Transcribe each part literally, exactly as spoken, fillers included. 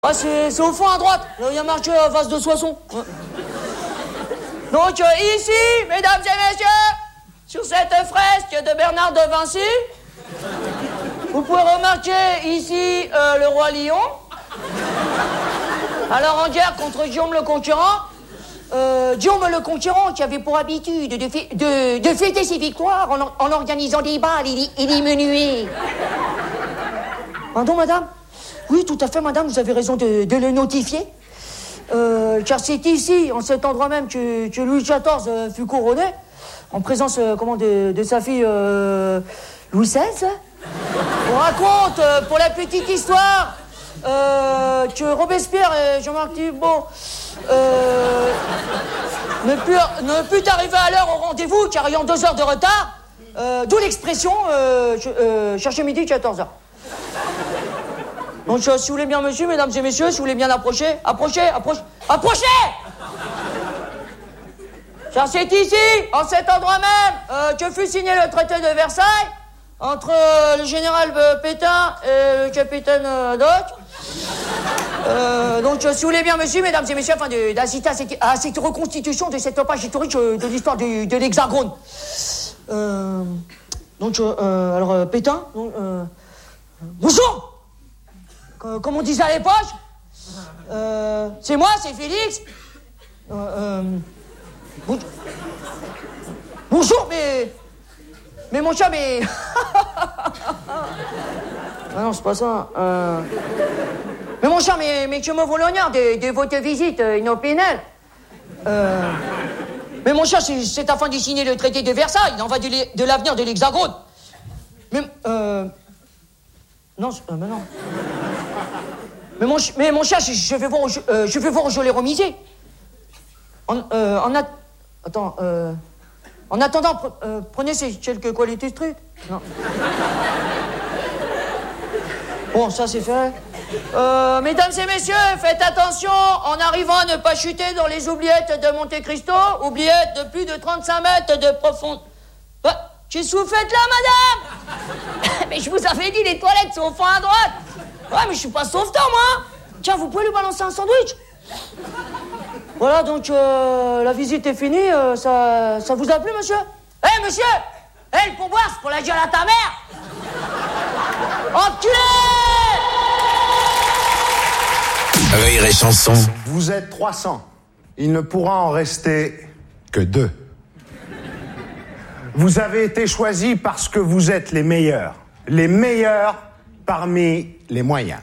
Ah, c'est, c'est au fond à droite. Là, il y a marqué euh, vase de Soissons. Ouais. Donc, euh, ici, mesdames et messieurs, sur cette fresque de Bernard de Vinci, vous pouvez remarquer ici euh, le roi Lion. Alors, en guerre contre Guillaume le Conquérant, euh, Guillaume le Conquérant qui avait pour habitude de, fi- de, de fêter ses victoires en, or- en organisant des bals et, et des menuets. Pardon, madame? Oui, tout à fait, madame, vous avez raison de, de le notifier. Euh, car c'est ici, en cet endroit même, que, que Louis quatorze euh, fut couronné, en présence euh, comment, de, de sa fille euh, Louis seize. On raconte, euh, pour la petite histoire, euh, que Robespierre et Jean-Marc Thibault euh, ne purent ne put arriver à l'heure au rendez-vous, car ayant deux heures de retard, euh, d'où l'expression euh, euh, chercher midi quatorze heures. Donc, euh, si vous voulez bien, monsieur, mesdames et messieurs, si vous voulez bien approcher, approchez, approchez, approchez! Car c'est ici, en cet endroit même, euh, que fut signé le traité de Versailles entre euh, le général euh, Pétain et le capitaine euh, Doc. Euh, donc, euh, si vous voulez bien, monsieur, mesdames et messieurs, afin de- d'assister à cette, à cette reconstitution de cette page historique euh, de l'histoire du- de l'Hexagone. Euh, donc, euh, euh, alors, euh, Pétain, donc, euh, bonjour! Comme on disait à l'époque, euh, c'est moi, c'est Félix. Euh, euh, bon, bonjour, mais... Mais mon chat, mais... ah non, c'est pas ça. Euh, mais mon chat, mais, mais que me vaut l'honneur de, de votre visite euh, inopinelle. Euh, mais mon chat, c'est, c'est afin de signer le traité de Versailles. Il en va de, l'é- de l'avenir de l'Hexagone. Mais... Euh, non, euh, mais non... Mais mon, ch- mais mon chat, je, je vais voir, où je, euh, je vais voir où je l'ai remisé. En, euh, en at- Attends, euh, en attendant, pre- euh, prenez ces quelques qualités de trucs. Non. Bon, ça c'est fait. Euh, mesdames et messieurs, faites attention, en arrivant à ne pas chuter dans les oubliettes de Monte Cristo, oubliettes de plus de trente-cinq mètres de profondeur. Bah, qu'est-ce que vous faites là, madame? Mais je vous avais dit, les toilettes sont au fond à droite. Ouais, mais je suis pas sauveteur, moi. Tiens, vous pouvez lui balancer un sandwich? Voilà, donc, euh, la visite est finie. Euh, ça, ça vous a plu, monsieur? Hé, hey, monsieur! Hé, hey, le pourboire, c'est pour la gueule à ta mère! Enculé! Rire et chanson. Vous êtes trois cents. Il ne pourra en rester que deux. Vous avez été choisis parce que vous êtes les meilleurs. Les meilleurs parmi les moyens.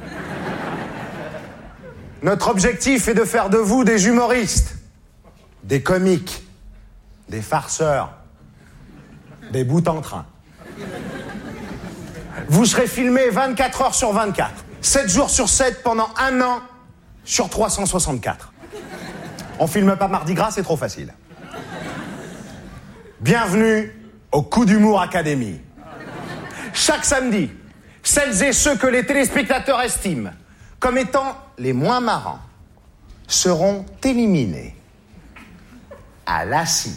Notre objectif est de faire de vous des humoristes, des comiques, des farceurs, des bouts-en-train. Vous serez filmés vingt-quatre heures sur vingt-quatre, sept jours sur sept pendant un an sur trois cent soixante-quatre. On filme pas Mardi Gras, c'est trop facile. Bienvenue au Coup d'Humour Academy. Chaque samedi, celles et ceux que les téléspectateurs estiment comme étant les moins marrants seront éliminés à l'acide.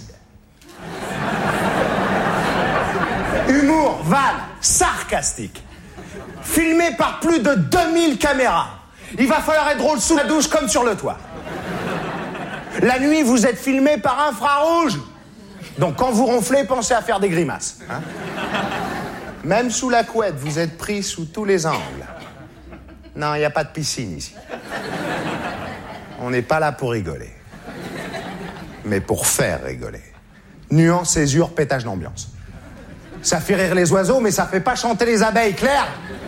Humour, vanne, sarcastique. Filmé par plus de deux mille caméras. Il va falloir être drôle sous la douche comme sur le toit. La nuit, vous êtes filmé par infrarouge. Donc quand vous ronflez, pensez à faire des grimaces. Hein ? Même sous la couette, vous êtes pris sous tous les angles. Non, il n'y a pas de piscine ici. On n'est pas là pour rigoler. Mais pour faire rigoler. Nuance, césure, pétage d'ambiance. Ça fait rire les oiseaux, mais ça fait pas chanter les abeilles, clair?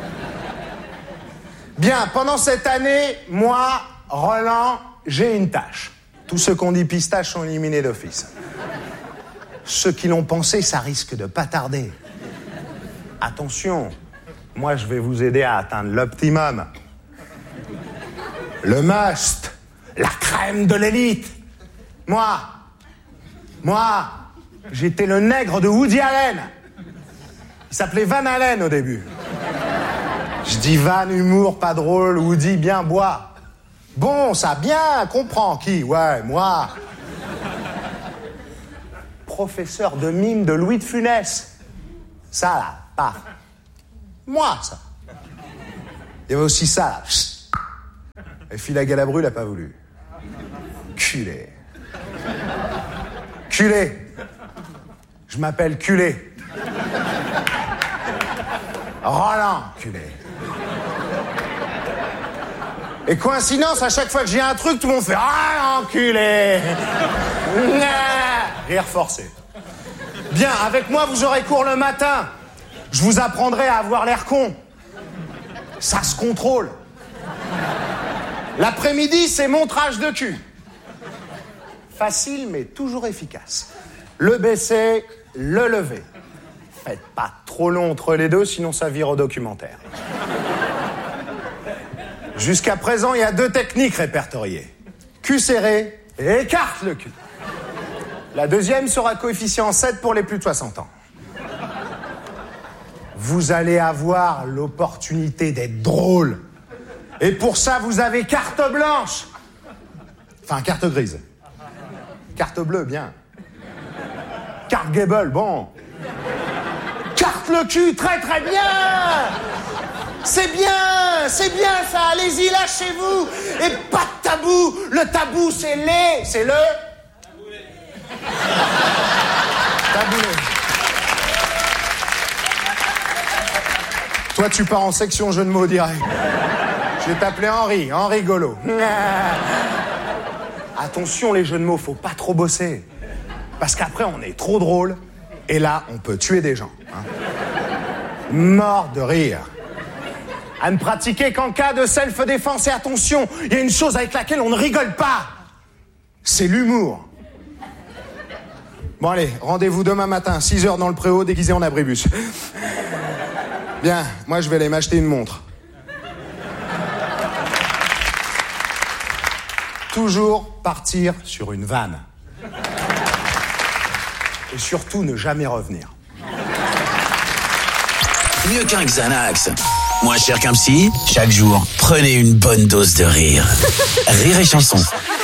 Bien, pendant cette année, moi, Roland, j'ai une tâche. Tous ceux qu'on dit pistache sont éliminés d'office. Ceux qui l'ont pensé, ça risque de pas tarder. Attention, moi je vais vous aider à atteindre l'optimum. Le must, la crème de l'élite. Moi, moi, j'étais le nègre de Woody Allen. Il s'appelait Van Allen au début. Je dis Van, humour, pas drôle, Woody, bien bois. Bon, ça bien, comprend qui? Ouais, moi. Professeur de mime de Louis de Funès. Ça là, paf. Moi, ça. Il y avait aussi ça là. Et Phil à Galabru, il a pas voulu. Culé. Culé. Je m'appelle Culé. Roland, culé. Et coïncidence, à chaque fois que j'ai un truc, tout le monde fait « Ah, enculé !» Rire forcé. Bien, avec moi, vous aurez cours le matin. Je vous apprendrai à avoir l'air con. Ça se contrôle. L'après-midi, c'est montrage de cul. Facile, mais toujours efficace. Le baisser, le lever. Faites pas trop long entre les deux, sinon ça vire au documentaire. Jusqu'à présent, il y a deux techniques répertoriées. Cul serré et écarte le cul. La deuxième sera coefficient sept pour les plus de soixante ans. Vous allez avoir l'opportunité d'être drôle. Et pour ça, vous avez carte blanche. Enfin, carte grise. Carte bleue, bien. Carte Gable, bon. Carte le cul, très très bien. C'est bien, c'est bien ça, allez-y, lâchez-vous. Et pas de tabou. Le tabou, c'est les, c'est le... Taboulé. Taboulé. Toi, tu pars en section jeu de mots direct. Je vais t'appeler Henri, Henri Golo. Attention, les jeux de mots, faut pas trop bosser. Parce qu'après, on est trop drôle. Et là, on peut tuer des gens. Hein. Mort de rire. À ne pratiquer qu'en cas de self-défense. Et attention, il y a une chose avec laquelle on ne rigole pas. C'est l'humour. Bon allez, rendez-vous demain matin, six heures dans le préau, déguisé en abribus. Bien, moi je vais aller m'acheter une montre. Toujours partir sur une vanne. Et surtout ne jamais revenir. Mieux qu'un Xanax. Moins cher qu'un psy, chaque jour, prenez une bonne dose de rire. Rire et chanson.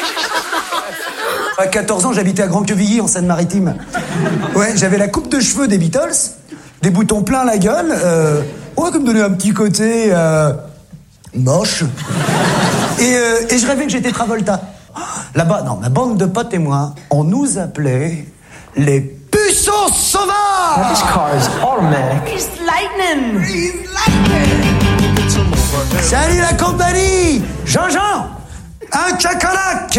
À quatorze ans, j'habitais à Grand-Quevilly, en Seine-Maritime. Ouais, j'avais la coupe de cheveux des Beatles, des boutons plein la gueule, euh, ouais, comme donner un petit côté euh, moche. Et, euh, et je rêvais que j'étais Travolta. Là-bas, non, ma bande de potes et moi, on nous appelait les puceaux sauvages. This car is automatic. It's lightning. It's lightning. Salut la compagnie, Jean-Jean. Un cacalac.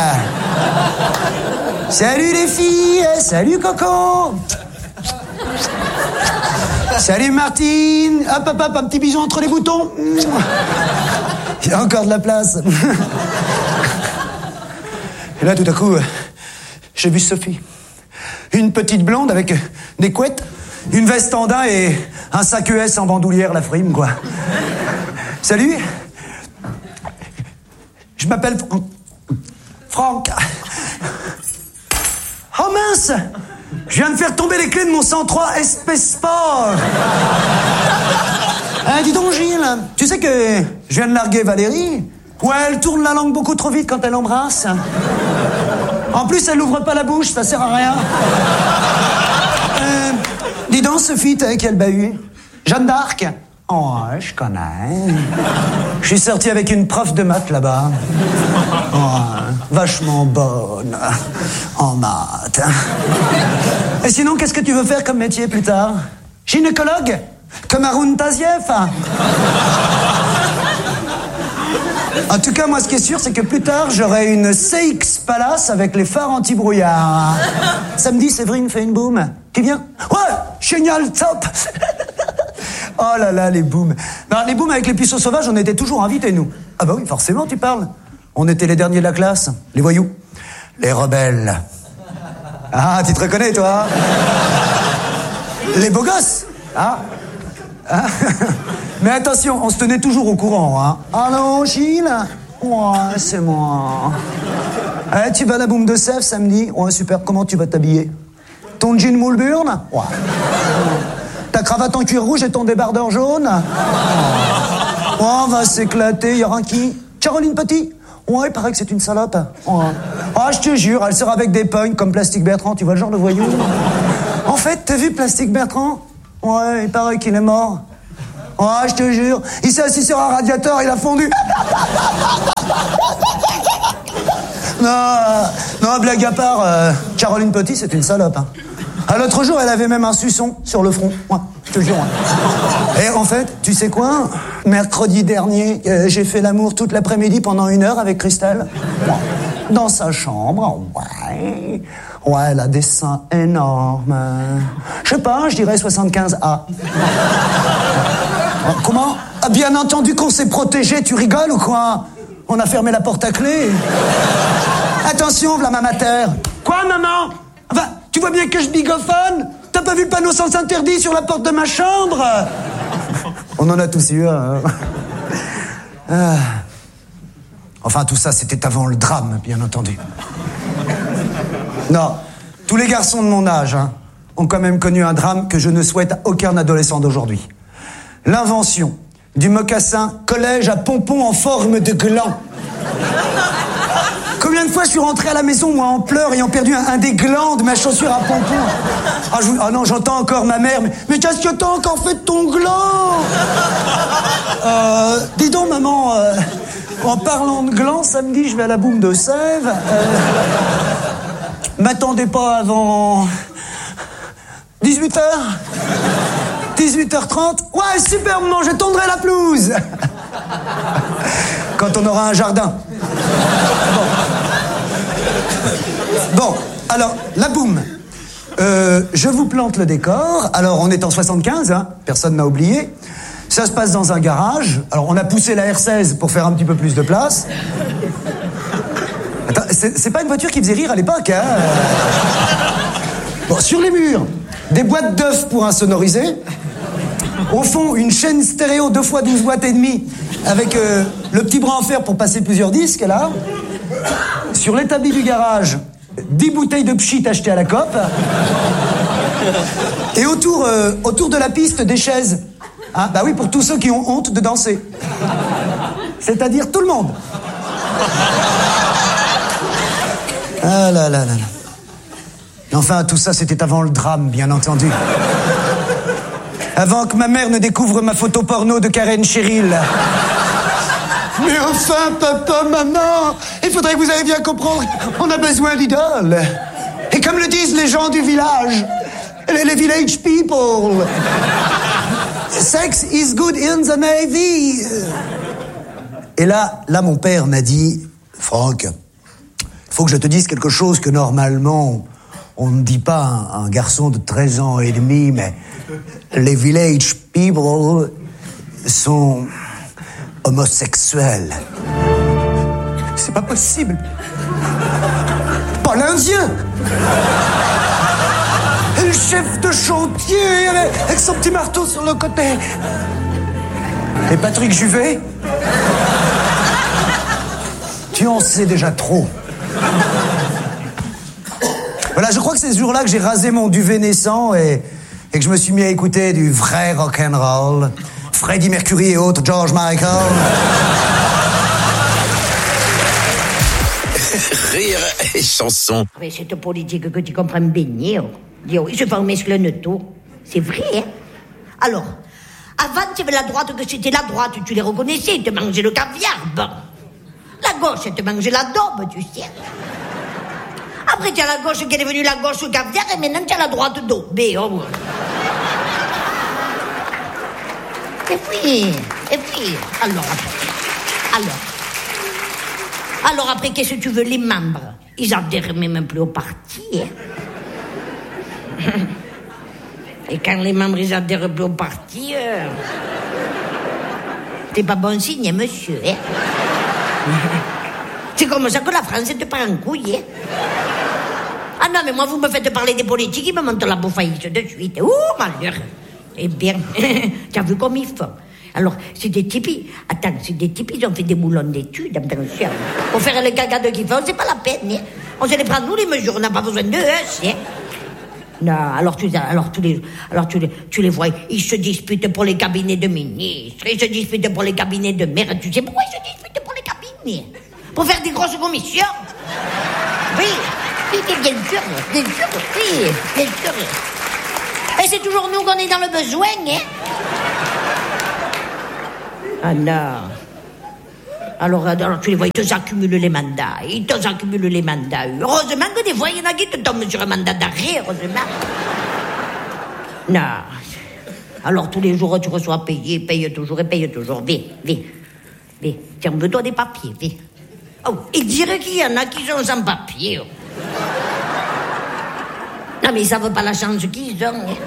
Salut les filles. Salut Coco. Salut Martine. Hop, hop, hop, un petit bisou entre les boutons. Il y a encore de la place. Et là, tout à coup, j'ai vu Sophie. Une petite blonde avec des couettes, une veste en daim et un sac E S en bandoulière, la frime, quoi. Salut. Je m'appelle Franck. Oh mince! Je viens de faire tomber les clés de mon cent trois S P Sport. Hein, dis donc, Gilles, tu sais que je viens de larguer Valérie? Ouais, elle tourne la langue beaucoup trop vite quand elle embrasse. En plus, elle n'ouvre pas la bouche, ça sert à rien. Euh, dis donc, Sophie, t'as quel bahut? Jeanne d'Arc? Oh, je connais. Je suis sorti avec une prof de maths là-bas. Oh, vachement bonne en maths. Et sinon, qu'est-ce que tu veux faire comme métier plus tard? Gynécologue? Comme Haroun Tazieff? En tout cas, moi, ce qui est sûr, c'est que plus tard, j'aurai une C X Palace avec les phares anti-brouillard. Samedi, Séverine fait une boum. Tu viens? Ouais, génial, top. Oh là là, les booms. Non, les booms avec les puceaux sauvages, on était toujours invités, nous. Ah bah oui, forcément, tu parles. On était les derniers de la classe, les voyous, les rebelles. Ah, tu te reconnais, toi? Les beaux gosses, hein? Hein? Mais attention, on se tenait toujours au courant, hein. Allô, Gilles? Ouais, c'est moi. Eh, tu vas à la boum de Sèvres samedi? Ouais, super, comment tu vas t'habiller? Ton jean Moulburn? Ouais. Ta cravate en cuir rouge et ton débardeur jaune? Oh, on va s'éclater, il y aura qui? Caroline Petit? Ouais, il paraît que c'est une salope. Ouais. Ah, je te jure, elle sera avec des pognes comme Plastique Bertrand, tu vois le genre de voyou? En fait, t'as vu Plastique Bertrand? Ouais, il paraît qu'il est mort. Ouais, je te jure, il s'est assis sur un radiateur, il a fondu. Non, non, blague à part, euh, Caroline Petit, c'est une salope. Hein. Ah, l'autre jour, elle avait même un suçon sur le front. Ouais, je te jure. Ouais. Et en fait, tu sais quoi? Mercredi dernier, euh, j'ai fait l'amour toute l'après-midi pendant une heure avec Christelle. Ouais. Dans sa chambre, ouais. Ouais, elle a des seins énormes. Je sais pas, je dirais soixante-quinze A. Comment? Ah, bien entendu qu'on s'est protégé, tu rigoles ou quoi? On a fermé la porte à clé. Attention, v'là ma mater. Quoi, maman? Enfin, tu vois bien que je bigophone? T'as pas vu le panneau sens interdit sur la porte de ma chambre? On en a tous eu un. Hein. Ah. Enfin, tout ça, c'était avant le drame, bien entendu. Non, tous les garçons de mon âge hein, ont quand même connu un drame que je ne souhaite à aucun adolescent d'aujourd'hui. L'invention du mocassin collège à pompons en forme de gland. Combien de fois je suis rentré à la maison, moi, en pleurs, ayant perdu un, un des glands de ma chaussure à pompons. Ah, je, ah non, j'entends encore ma mère, mais, mais qu'est-ce que t'as encore fait de ton gland? euh, Dis donc, maman, euh, en parlant de gland, samedi, je vais à la boum de Sèvres. Euh, m'attendez pas avant dix-huit heures dix-huit heures trente. Ouais, super, maman, je tondrai la pelouse. Quand on aura un jardin. Bon, bon alors, la boum. Euh, je vous plante le décor. Alors, on est en soixante-quinze, hein, personne n'a oublié. Ça se passe dans un garage. Alors, on a poussé la R seize pour faire un petit peu plus de place. Attends, c'est, c'est pas une voiture qui faisait rire à l'époque, hein. Bon, sur les murs, des boîtes d'œufs pour insonoriser. Au fond, une chaîne stéréo deux fois douze watts et demi avec euh, le petit bras en fer pour passer plusieurs disques, là. Sur l'établi du garage, dix bouteilles de pchit achetées à la C O P. Et autour, euh, autour de la piste, des chaises. Hein, bah oui, pour tous ceux qui ont honte de danser. C'est-à-dire tout le monde. Ah là là là là. Enfin, tout ça, c'était avant le drame, bien entendu. Avant que ma mère ne découvre ma photo porno de Karen Cheryl. Mais enfin, papa, maman, il faudrait que vous arriviez à comprendre qu'on a besoin d'idoles. Et comme le disent les gens du village, les, les village people, sex is good in the Navy. Et là, là, mon père m'a dit, Franck, il faut que je te dise quelque chose que normalement... on ne dit pas à un, un garçon de treize ans et demi, mais les village people sont homosexuels. C'est pas possible. Pas l'Indien. Et le chef de chantier avec son petit marteau sur le côté. Et Patrick Juvet? Tu en sais déjà trop. Voilà, je crois que c'est ce jour-là que j'ai rasé mon duvet naissant et, et que je me suis mis à écouter du vrai rock'n'roll. Freddie Mercury et autres, George Michael. Rire et chanson. Mais cette politique que tu comprends bien, oh. Ils se font mescler tout. C'est vrai, hein? Alors, avant, tu avais la droite, que c'était la droite, tu les reconnaissais, ils te mangeaient le caviar, bon. La gauche, elle te mangeait la daube, tu sais. Après, tu as la gauche qui est devenue la gauche au caviar, et maintenant, tu as la droite daubée, oh. Et puis, et puis, alors, alors, alors après, qu'est-ce que tu veux, les membres? Ils adhèrent même plus au parti, hein. Et quand les membres, ils adhèrent plus au parti, euh, c'est pas bon signe, monsieur, hein. C'est comme ça que la France te prend en couille, hein. Ah non, mais moi, vous me faites parler des politiques, ils me montent la bouffaïsse de suite. Ouh, malheur. Eh bien, tu as vu comme ils font. Alors, c'est des types... Attends, c'est des types, ils ont fait des moulons d'études, attention. Pour faire les cagades qu'ils font, c'est pas la peine, hein. On se les prend, nous, les mesures, on n'a pas besoin d'eux, hein. Non, alors, tu, alors, tu, les, alors tu, les, tu les vois, ils se disputent pour les cabinets de ministres, ils se disputent pour les cabinets de maires. Tu sais pourquoi ils se disputent pour les cabinets? Pour faire des grosses commissions. Oui, oui, bien sûr, bien sûr, oui, bien sûr. Et c'est toujours nous qu'on est dans le besoin, hein. Ah non. Alors, alors tu les vois, ils te accumulent les mandats. Ils te accumulent les mandats. Heureusement que des fois, il y en a qui te tombent sur un mandat d'arrêt, heureusement. Non. Alors, tous les jours, tu reçois payer, paye toujours et paye toujours. Viens, viens, viens. Tiens, veux-toi des papiers, viens. Oh, et dire qu'il y en a qui sont sans papier. Oh. Non, mais ils savent pas la chance qu'ils ont. Hein.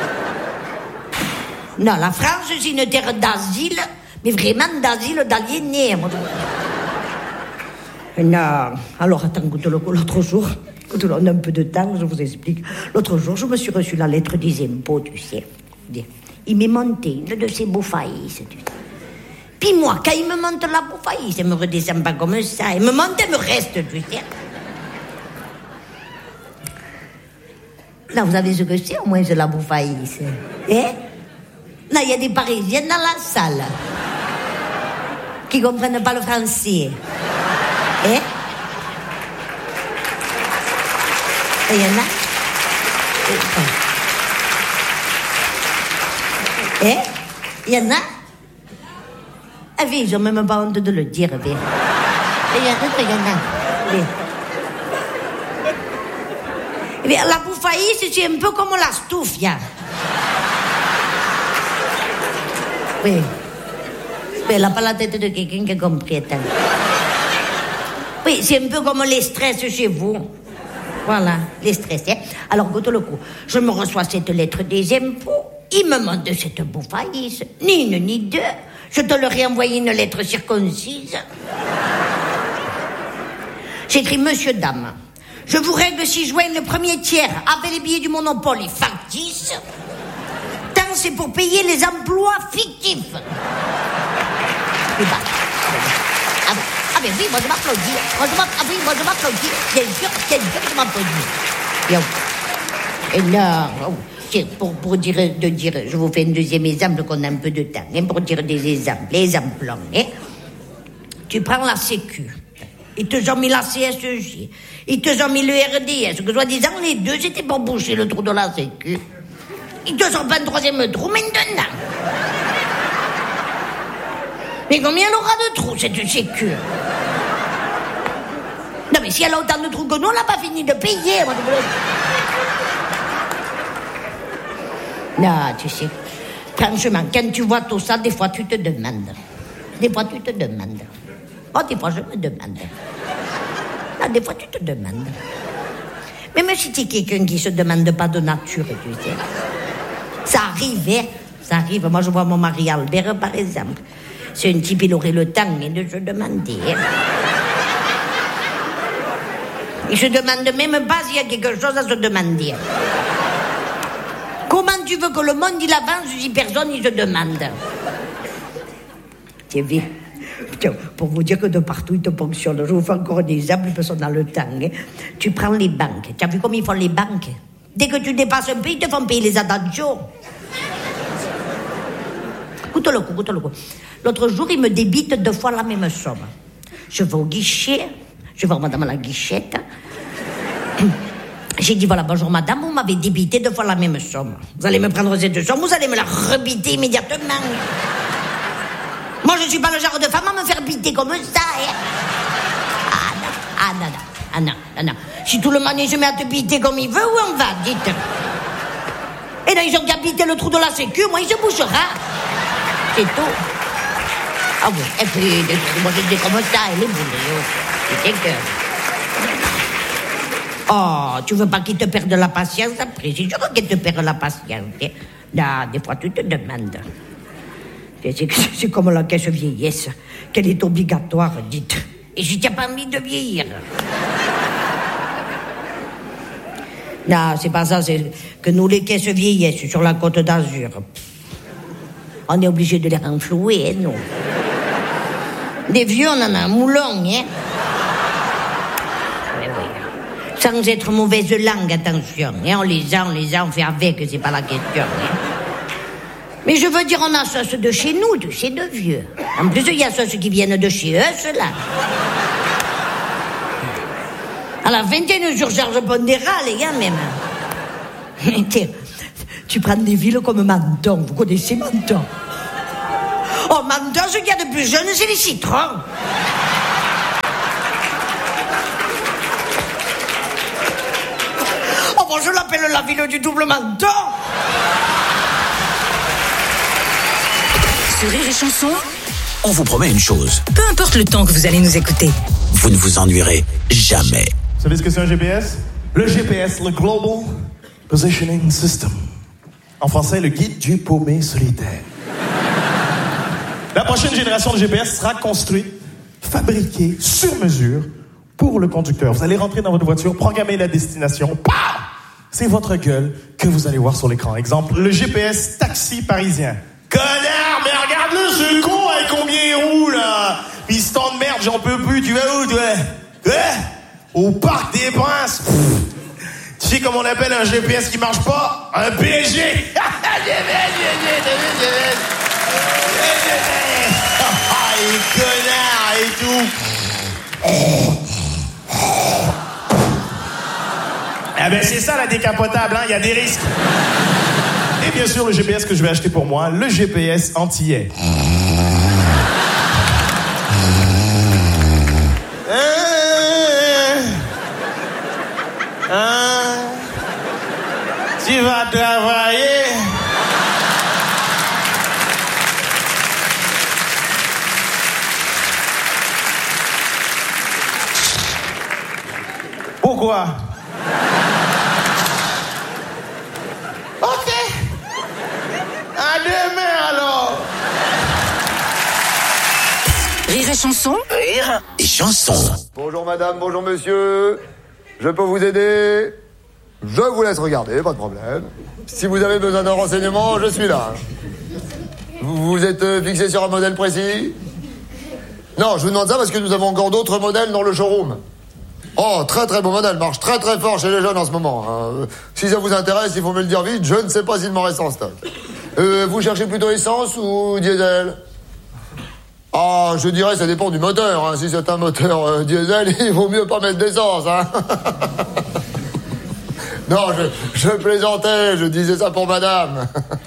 Non, la France, c'est une terre d'asile, mais vraiment d'asile d'aliénés. Non, alors attends, écoute, l'autre jour, écoute, on a un peu de temps, je vous explique. L'autre jour, je me suis reçu la lettre des impôts, tu sais. Il m'est monté une de ces bouffaïs, tu sais. Puis moi, quand il me monte la bouffaïs, il me redescend pas comme ça. Il me monte et me reste, tu sais. Là, vous savez ce que c'est, au moins, c'est la bouffaïs. Hein? Là, il y a des Parisiennes dans la salle qui comprennent pas le français. Hein? Et il y en a? Hein? Il y en a? Ah oui, ils n'ont même pas honte de le dire, oui. Et il y en a, il y en a. Oui. Eh bien, la bouffaïs, c'est un peu comme la stufia. Oui. Mais elle n'a pas la tête de quelqu'un qui a compris. Attends. Oui, c'est un peu comme les stress chez vous. Voilà, les stress. Hein? Alors, goûte le coup. Je me reçois cette lettre des impôts. Il me demande cette bouffaïs. Ni une, ni deux. Je te leur ai envoyé une lettre circoncise. J'écris, monsieur, dame, je vous règle six juin le premier tiers avec les billets du Monopole et factices. C'est pour payer les emplois fictifs. Ah ben, ah ben oui, moi je m'applaudis. Moi je m'applaudis. Ah oui, moi je m'applaudis. Bien sûr, bien sûr, je m'applaudis. Et là, pour, pour dire, de dire, je vous fais un deuxième exemple qu'on a un peu de temps, hein, pour dire des exemples, les exemples. Hein. Tu prends la Sécu. Ils te ont mis la C S G. Ils te ont mis le R D S. Que soi-disant, les deux, c'était pour boucher le trou de la Sécu. Ils te sortent pas un troisième trou maintenant. Mais combien elle aura de trous, cette sécu? Non, mais si elle a autant de trous que nous, on n'a pas fini de payer. Non, tu sais, franchement, quand tu vois tout ça, des fois, tu te demandes. Des fois, tu te demandes. Oh, des fois, je me demande. Ah, des fois, tu te demandes. Mais même si tu es quelqu'un qui se demande pas de nature, tu sais... Ça arrive, hein? Ça arrive. Moi, je vois mon mari Albert, par exemple. C'est un type, il aurait le temps hein, de se demander. Hein? Il se demande même pas s'il y a quelque chose à se demander. Comment tu veux que le monde, il avance si personne, il se demande? Tu vu? Pour vous dire que de partout, il te ponctionne. Je vous fais encore des exemples, parce qu'on a le temps. Hein? Tu prends les banques. Tu as vu comment ils font les banques? Dès que tu dépasses un peu, ils te font payer les adagios. Écoute le coup, écoute le coup. L'autre jour, il me débite deux fois la même somme. Je vais au guichet, je vais voir madame à la guichette. J'ai dit, voilà, bonjour madame, vous m'avez débité deux fois la même somme. Vous allez me prendre cette somme, vous allez me la rebiter immédiatement. Moi, je ne suis pas le genre de femme à me faire biter comme ça. Hein. Ah non, ah non, non. Ah non, ah non. Si tout le monde se met à te biter comme il veut, où on va, dites. Et là, ils ont qu'à biter le trou de la sécu, moi, il se bouchera. C'est tout. Ah oui, et puis, moi, je dis comme ça, elle est boulée. C'est que... Oh, tu veux pas qu'il te perde la patience après? C'est sûr qu'il te perd la patience. Là, des fois, tu te demandes. C'est, c'est comme la caisse vieillesse, qu'elle est obligatoire, dites. Et si tu n'as pas envie de vieillir. Non, c'est pas ça, c'est que nous, les caisses vieillesse sur la Côte d'Azur, on est obligé de les renflouer, hein, nous. Les vieux, on en a un moulon, hein. Oui, oui. Sans être mauvaise langue, attention. Hein, on les a, on les a, on fait avec, c'est pas la question. Hein. Mais je veux dire, on a ça de chez nous, de chez de vieux. En plus, il y a ceux qui viennent de chez eux, ceux-là. À la fin, t'as une surcharge pondérale, les gars, même. Tu prends des villes comme Menton, vous connaissez Menton? Oh, maintenant, ce qu'il y a de plus jeune, c'est les citrons. Oh, bon, je l'appelle la ville du double menton. Sur Rire et Chanson, on vous promet une chose. Peu importe le temps que vous allez nous écouter, Vous ne vous ennuierez jamais. Vous savez ce que c'est un G P S? Le G P S, le Global Positioning System. En français, le guide du paumé solitaire. La prochaine génération de G P S sera construite, fabriquée sur mesure pour le conducteur. Vous allez rentrer dans votre voiture, programmer la destination. Pah! C'est votre gueule que vous allez voir sur l'écran. Exemple, le G P S taxi parisien. Connard, mais regarde-le, ce con, avec combien il roule, là? Piston de merde, j'en peux plus, tu vas où, toi? Quoi? Au Parc des Princes. Pff. Tu sais comment on appelle un G P S qui marche pas? Un P S G. Ah, les connards et tout. Ah ben c'est ça la décapotable, hein, il y a des risques. Et bien sûr le G P S que je vais acheter pour moi, le G P S antillais. Hein? Tu vas travailler? Pourquoi? Ok. À demain alors. Rire et Chanson, Rire et Chanson. Bonjour madame, bonjour monsieur. Je peux vous aider? Je vous laisse regarder, pas de problème. Si vous avez besoin d'un renseignement, je suis là. Vous vous êtes fixé sur un modèle précis? Non, je vous demande ça parce que nous avons encore d'autres modèles dans le showroom. Oh, très très beau modèle, marche très très fort chez les jeunes en ce moment. Euh, si ça vous intéresse, il faut me le dire vite, je ne sais pas s'il m'en reste en stock. Euh, vous cherchez plutôt essence ou diesel? Ah, je dirais ça dépend du moteur. Hein. Si c'est un moteur euh, diesel, il vaut mieux pas mettre d'essence. Hein. Non, je, je plaisantais, je disais ça pour madame.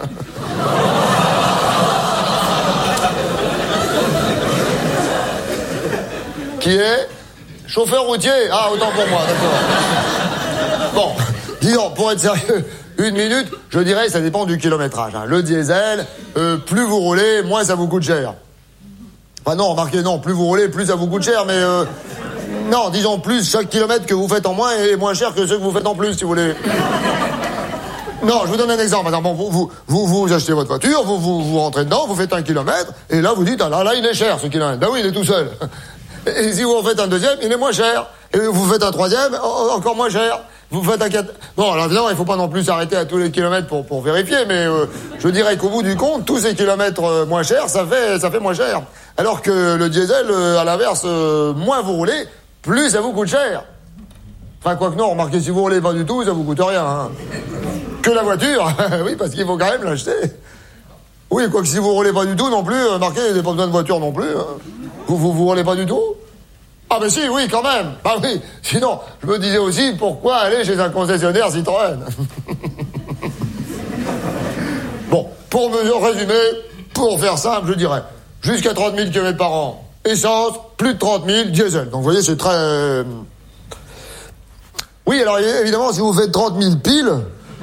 Qui est? Chauffeur routier? Ah, autant pour moi, d'accord. Bon, disons, pour être sérieux, une minute, je dirais ça dépend du kilométrage. Hein. Le diesel, euh, plus vous roulez, moins ça vous coûte cher. Enfin non, remarquez, non, plus vous roulez, plus ça vous coûte cher, mais... Euh, non, disons plus, chaque kilomètre que vous faites en moins est moins cher que ceux que vous faites en plus, si vous voulez. Non, je vous donne un exemple. Bon, vous, vous, vous, vous achetez votre voiture, vous, vous, vous rentrez dedans, vous faites un kilomètre, et là, vous dites, ah là, là, il est cher, ce kilomètre. Ben oui, il est tout seul. Et si vous en faites un deuxième, il est moins cher. Et vous faites un troisième, encore moins cher. Vous faites un quatre... Bon, alors évidemment, il faut pas non plus s'arrêter à tous les kilomètres pour, pour vérifier, mais euh, je dirais qu'au bout du compte, tous ces kilomètres euh, moins chers, ça fait, ça fait moins cher. Alors que le diesel, euh, à l'inverse, euh, moins vous roulez, plus ça vous coûte cher. Enfin, quoi que non, remarquez, si vous roulez pas du tout, ça vous coûte rien. Hein. Que la voiture, oui, parce qu'il faut quand même l'acheter. Oui, quoi que si vous roulez pas du tout non plus, remarquez, il n'y a pas besoin de voiture non plus. Hein. Vous, vous, vous roulez pas du tout? Ah ben si, oui, quand même. Bah oui, sinon, je me disais aussi, pourquoi aller chez un concessionnaire Citroën? Bon, pour me résumer, pour faire simple, je dirais, jusqu'à trente mille kilomètres par an, essence, plus de trente mille, diesel. Donc vous voyez, c'est très... Oui, alors évidemment, si vous faites trente mille piles...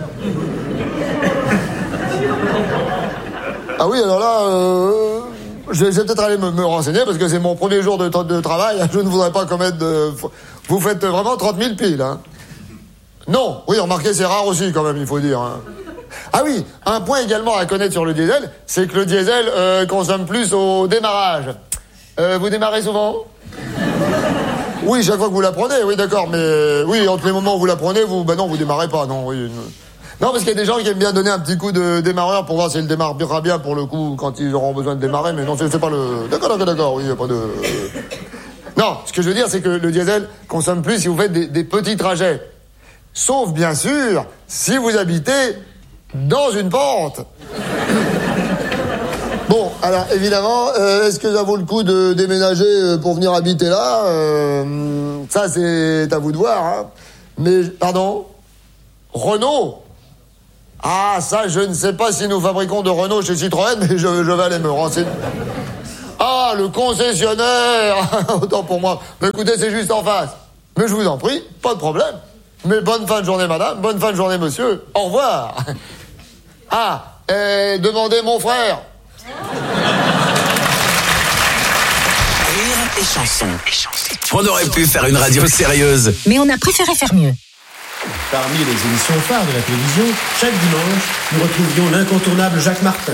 Ah oui, alors là... Euh... Je vais peut-être aller me, me renseigner parce que c'est mon premier jour de, de travail. Je ne voudrais pas commettre de... Vous faites vraiment trente mille piles, hein? Non. Oui, remarquez, c'est rare aussi quand même, il faut dire. Hein. Ah oui, un point également à connaître sur le diesel, c'est que le diesel euh, consomme plus au démarrage. Euh, vous démarrez souvent? Oui, chaque fois que vous la prenez, oui, d'accord. Mais oui, entre les moments où vous la prenez, vous... Ben non, vous démarrez pas, non, oui... Non, parce qu'il y a des gens qui aiment bien donner un petit coup de démarreur pour voir si elle démarrera bien pour le coup quand ils auront besoin de démarrer, mais non, c'est, c'est pas le... D'accord, d'accord, d'accord, oui, il n'y a pas de... Non, ce que je veux dire, c'est que le diesel consomme plus si vous faites des, des petits trajets. Sauf, bien sûr, si vous habitez dans une pente. Bon, alors, évidemment, euh, est-ce que ça vaut le coup de déménager pour venir habiter là euh, Ça, c'est à vous de voir, hein. Mais, pardon Renault? Ah, ça, je ne sais pas si nous fabriquons de Renault chez Citroën, mais je, je vais aller me renseigner. Ah, le concessionnaire. Autant pour moi. Mais écoutez, c'est juste en face. Mais je vous en prie, pas de problème. Mais bonne fin de journée, madame. Bonne fin de journée, monsieur. Au revoir. Ah, et demandez mon frère. Rire et chanson. On aurait pu faire une radio sérieuse. Mais on a préféré faire mieux. Parmi les émissions phares de la télévision, chaque dimanche, nous retrouvions l'incontournable Jacques Martin.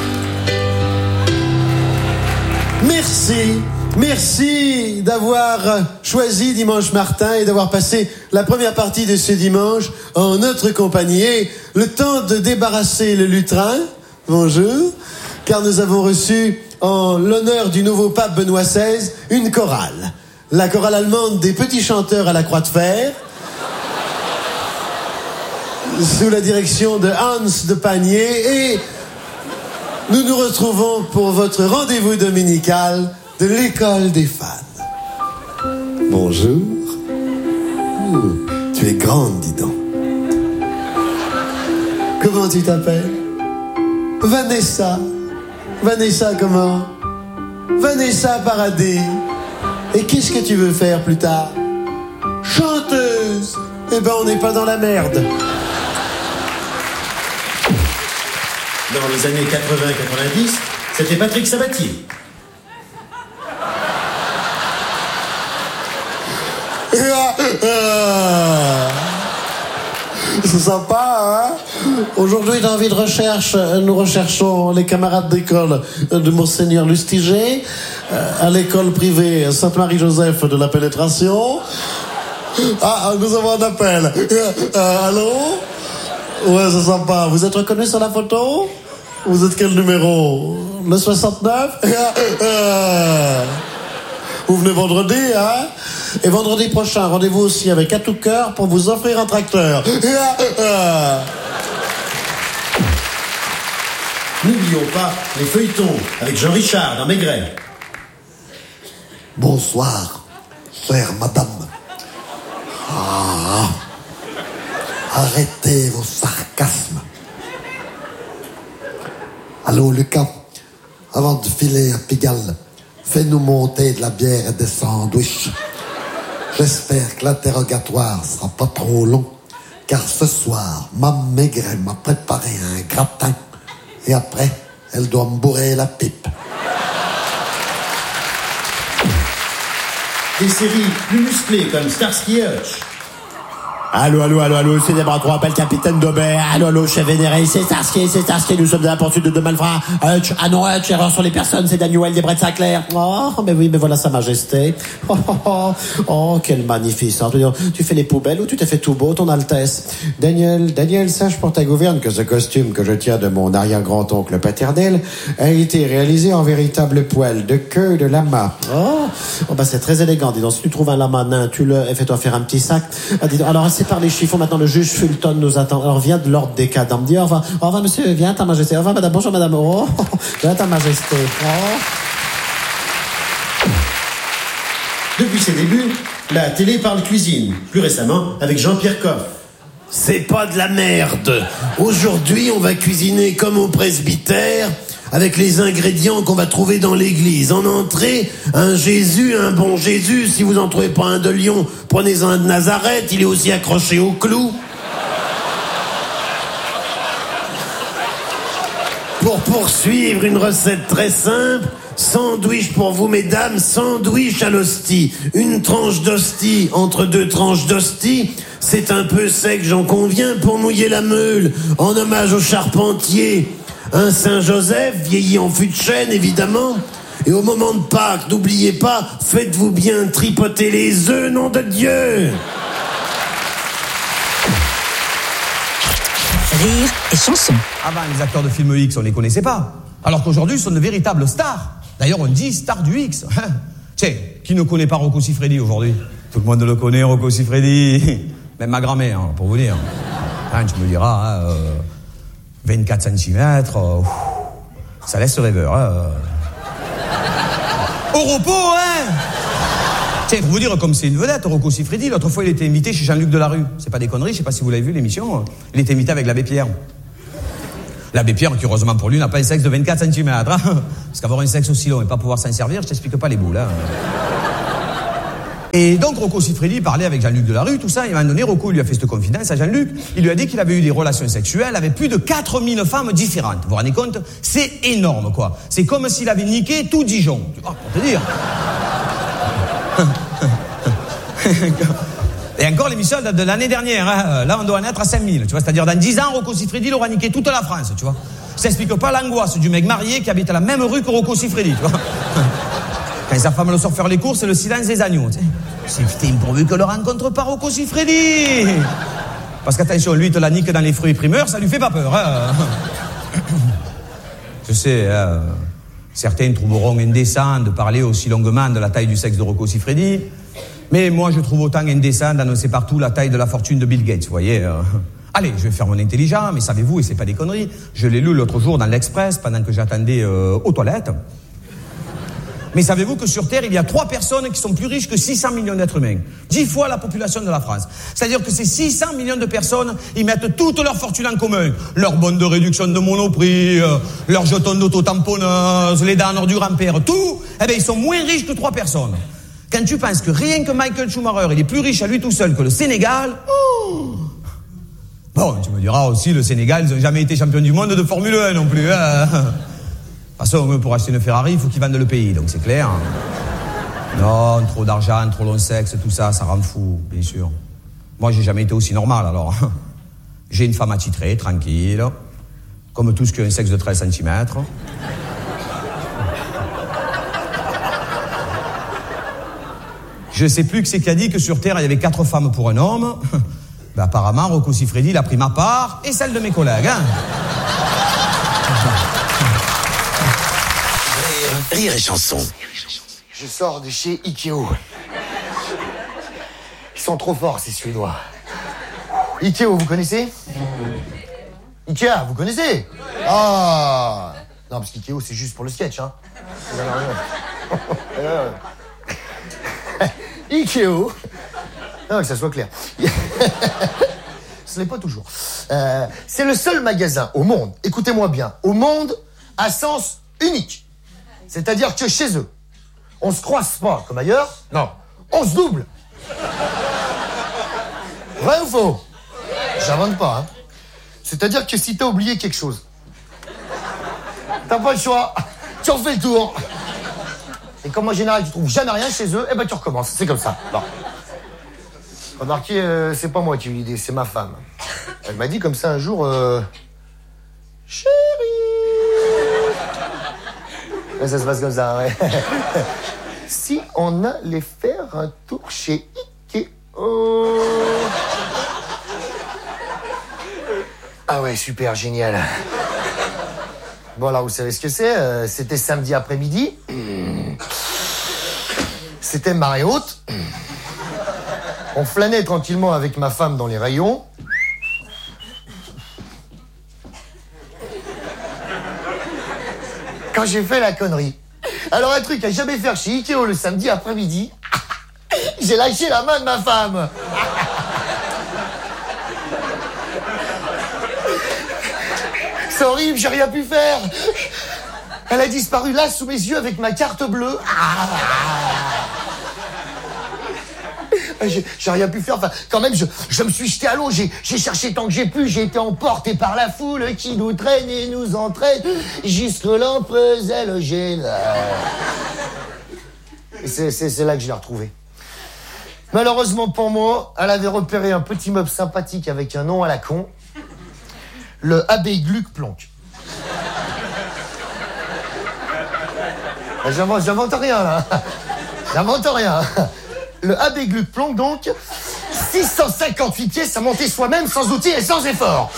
Merci, merci d'avoir choisi Dimanche Martin et d'avoir passé la première partie de ce dimanche en notre compagnie. Et le temps de débarrasser le lutrin, bonjour, car nous avons reçu en l'honneur du nouveau pape Benoît seize une chorale. La chorale allemande des petits chanteurs à la croix de fer, sous la direction de Hans de Panier, et nous nous retrouvons pour votre rendez-vous dominical de l'école des fans. Bonjour. Ouh, tu es grande, dis donc. Comment tu t'appelles? Vanessa. Vanessa comment? Vanessa Paradis. Et qu'est-ce que tu veux faire plus tard? Chanteuse. Eh ben, on n'est pas dans la merde. Dans les années quatre-vingts quatre-vingt-dix, c'était Patrick Sabatier. C'est sympa, hein? Aujourd'hui, dans Vie de recherche, nous recherchons les camarades d'école de Monseigneur Lustiger, à l'école privée Sainte-Marie-Joseph de la Pénétration. Ah, nous avons un appel. Euh, allô? Ouais, c'est sympa. Vous êtes reconnu sur la photo? Vous êtes quel numéro? Le soixante-neuf? Vous venez vendredi, hein? Et vendredi prochain, rendez-vous aussi avec À tout cœur pour vous offrir un tracteur. N'oublions pas les feuilletons avec Jean Richard dans Maigret. Bonsoir, chère madame. Ah, arrêtez vos sarcasmes. Allô, Lucas, avant de filer à Pigalle, fais-nous monter de la bière et des sandwichs. J'espère que l'interrogatoire sera pas trop long, car ce soir, ma Maigret m'a préparé un gratin, et après, elle doit me bourrer la pipe. Des séries plus musclées comme Starsky et Hutch. Allô, allô, allô, allô, c'est Déborah trois, appelle capitaine d'Aubert. Allô, allô, chef vénéré, c'est Starsky, c'est Starsky, nous sommes à la poursuite de deux malfrats. Hutch, ah non, Hutch, erreur sur les personnes, c'est Daniel des Bret Sinclair. Oh, mais oui, mais voilà sa majesté. Oh, oh, oh, oh, quelle magnificence. Tu fais les poubelles ou tu t'es fait tout beau, ton Altesse? Daniel, Daniel, sache pour ta gouverne que ce costume que je tiens de mon arrière-grand-oncle paternel a été réalisé en véritable poil de queue de lama. Oh, oh bah c'est très élégant, dis donc. Si tu trouves un lama nain, tu le, fais-toi faire un petit sac. Ah, dis donc, alors, c'est par les chiffons. Maintenant, le juge Fulton nous attend. Alors, viens de l'ordre des cadans. Me dit au revoir. Au revoir, monsieur. Viens, ta majesté. Au revoir, madame. Bonjour, madame. Oh, viens, ta majesté. Oh. Depuis ses débuts, la télé parle cuisine. Plus récemment, avec Jean-Pierre Coff. C'est pas de la merde. Aujourd'hui, on va cuisiner comme au presbytère, avec les ingrédients qu'on va trouver dans l'église. En entrée, un Jésus, un bon Jésus. Si vous en trouvez pas un de Lyon, prenez-en un de Nazareth. Il est aussi accroché au clou. Pour poursuivre, une recette très simple. Sandwich pour vous, mesdames. Sandwich à l'hostie. Une tranche d'hostie entre deux tranches d'hostie. C'est un peu sec, j'en conviens, pour mouiller la meule. En hommage au charpentier. Un Saint-Joseph, vieilli en fût de chêne, évidemment. Et au moment de Pâques, n'oubliez pas, faites-vous bien tripoter les œufs, nom de Dieu. Rire et chanson. Avant, les acteurs de film X, on les connaissait pas. Alors qu'aujourd'hui, ce sont de véritables stars. D'ailleurs, on dit stars du X. Tiens, qui ne connaît pas Rocco Siffredi aujourd'hui? Tout le monde le connaît, Rocco Siffredi. Même ma grand-mère, hein, pour vous dire. Hein, tu me diras... Hein, euh... vingt-quatre centimètres, euh, ça laisse rêveur. Hein. Au repos, hein. Tiens, pour vous dire comme c'est une vedette, Rocco Siffredi, l'autre fois il était invité chez Jean-Luc Delarue. C'est pas des conneries, je sais pas si vous l'avez vu l'émission. Il était invité avec l'abbé Pierre. L'abbé Pierre, qui heureusement pour lui, n'a pas un sexe de vingt-quatre centimètres. Hein. Parce qu'avoir un sexe aussi long et pas pouvoir s'en servir, je t'explique pas les boules. Hein. Et donc Rocco Siffredi parlait avec Jean-Luc Delarue, tout ça, et à un moment donné, Rocco lui a fait cette confidence à Jean-Luc. Il lui a dit qu'il avait eu des relations sexuelles avec plus de quatre mille femmes différentes. Vous vous rendez compte? C'est énorme, quoi. C'est comme s'il avait niqué tout Dijon. Tu vois, pour te dire. Et encore l'émission de l'année dernière, hein. Là on doit en être à cinq mille, tu vois, c'est-à-dire dans dix ans, Rocco Siffredi il aura niqué toute la France, tu vois. Ça explique pas l'angoisse du mec marié qui habite à la même rue que Rocco Siffredi, tu vois. Quand sa femme le sort faire les courses, c'est le silence des agneaux, tu sais. C'est putain pourvu que le rencontre pas Rocco Siffredi. Parce qu'attention, lui il te la nique dans les fruits primeurs, ça lui fait pas peur, hein. Je sais, hein, certains trouveront indécent de parler aussi longuement de la taille du sexe de Rocco Siffredi. Mais moi, je trouve autant indécent d'annoncer partout la taille de la fortune de Bill Gates, vous voyez. Euh... Allez, je vais faire mon intelligent, mais savez-vous, et c'est pas des conneries, je l'ai lu l'autre jour dans l'Express pendant que j'attendais euh, aux toilettes. Mais savez-vous que sur Terre, il y a trois personnes qui sont plus riches que six cents millions d'êtres humains. Dix fois la population de la France. C'est-à-dire que ces six cents millions de personnes, ils mettent toute leur fortune en commun. Leurs bonnes de réduction de Monoprix, euh, leurs jetons d'auto-tamponneuse, les dents du grand-père, tout. Eh bien, ils sont moins riches que trois personnes. Quand tu penses que rien que Michael Schumacher, il est plus riche à lui tout seul que le Sénégal... Oh bon, tu me diras aussi, le Sénégal, ils n'ont jamais été champions du monde de Formule un non plus. Hein. De toute façon, pour acheter une Ferrari, il faut qu'ils vendent le pays, donc c'est clair. Non, trop d'argent, trop long sexe, tout ça, ça rend fou, bien sûr. Moi, j'ai jamais été aussi normal, alors. J'ai une femme attitrée, tranquille, comme tous qui ont un sexe de treize centimètres. Je sais plus que c'est qui a dit que sur Terre, il y avait quatre femmes pour un homme. Ben, apparemment, Rocco Siffredi, il a pris ma part et celle de mes collègues. Hein. Rire, rire et chanson. Je sors de chez Ikeo. Ils sont trop forts, ces Suédois. Ikeo, vous connaissez? Ikea, vous connaissez? Ah non, parce qu'Ikeo, c'est juste pour le sketch, hein. Ikeo. Non, que ça soit clair. Ce n'est pas toujours. Euh, c'est le seul magasin au monde, écoutez-moi bien, au monde à sens unique. C'est-à-dire que chez eux, on se croise pas comme ailleurs. Non, on se double. Vrai ou faux? J'invente pas, hein. C'est-à-dire que si t'as oublié quelque chose, t'as pas le choix. Tu refais le tour. Et comme en général, tu trouves jamais rien chez eux, eh ben tu recommences. C'est comme ça. Bon. Remarquez, euh, c'est pas moi qui ai eu l'idée, c'est ma femme. Elle m'a dit comme ça un jour, euh... chérie. Ouais, ça se passe comme ça, ouais. Si on allait faire un tour chez Ikeo. Ah ouais, super, génial. Bon, alors, vous savez ce que c'est? euh, C'était samedi après-midi. C'était marée haute. On flânait tranquillement avec ma femme dans les rayons. Quand j'ai fait la connerie. Alors, un truc à jamais faire chez Ikeo le samedi après-midi. J'ai lâché la main de ma femme. C'est horrible, j'ai rien pu faire. Elle a disparu là, sous mes yeux, avec ma carte bleue. Ah. J'ai, j'ai rien pu faire. Enfin, quand même, je, je me suis jeté à l'eau. J'ai, j'ai cherché tant que j'ai pu. J'ai été emporté par la foule qui nous traîne et nous entraîne jusque l'emprise et le gène. Et c'est, c'est, c'est là que je l'ai retrouvée. Malheureusement pour moi, elle avait repéré un petit meuble sympathique avec un nom à la con. Le Abbé Gluck Plonk. J'invente, j'invente rien, là. J'invente rien. Le Abbé Gluck Plonk, donc, six cent cinquante-huit pièces à monter soi-même, sans outils et sans effort.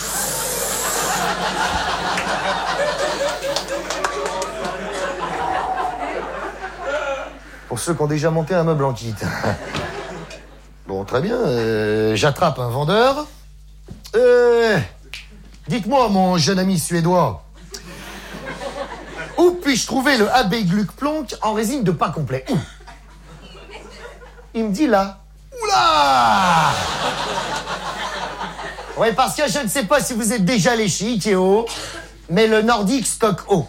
Pour ceux qui ont déjà monté un meuble en kit. Bon, très bien. Euh, j'attrape un vendeur. Euh... Dites-moi, mon jeune ami suédois, où puis-je trouver le Abbé Gluck Plonk en résine de pain complet? Où? Il me dit là. Oula! Oui, parce que je ne sais pas si vous êtes déjà allé chez Ikeo, mais le Nordic stock haut.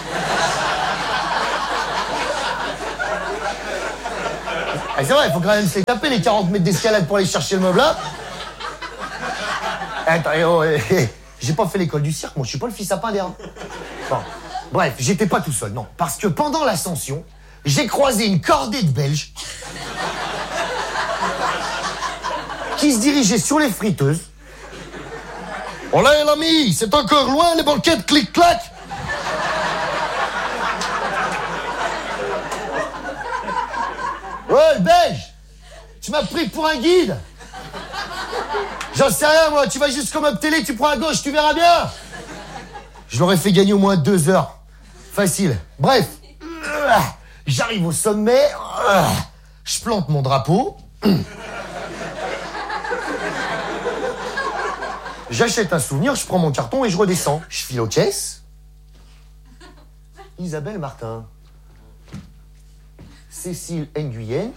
Ah, c'est vrai, il faut quand même se les taper les quarante mètres d'escalade pour aller chercher le meuble là. Attends, eh, oh, eh, eh. J'ai pas fait l'école du cirque, moi je suis pas le fils à pain d'air. Bon. Bref, j'étais pas tout seul, non. Parce que pendant l'ascension, j'ai croisé une cordée de Belges qui se dirigeaient sur les friteuses. Oh là, l'ami, c'est encore loin les banquettes clic-clac. Ouais, le Belge, tu m'as pris pour un guide. J'en sais rien, moi, tu vas juste comme up télé, tu prends à gauche, tu verras bien. Je l'aurais fait gagner au moins deux heures. Facile. Bref, j'arrive au sommet, je plante mon drapeau, j'achète un souvenir, je prends mon carton et je redescends. Je file aux caisses. Isabelle Martin. Cécile Nguyen.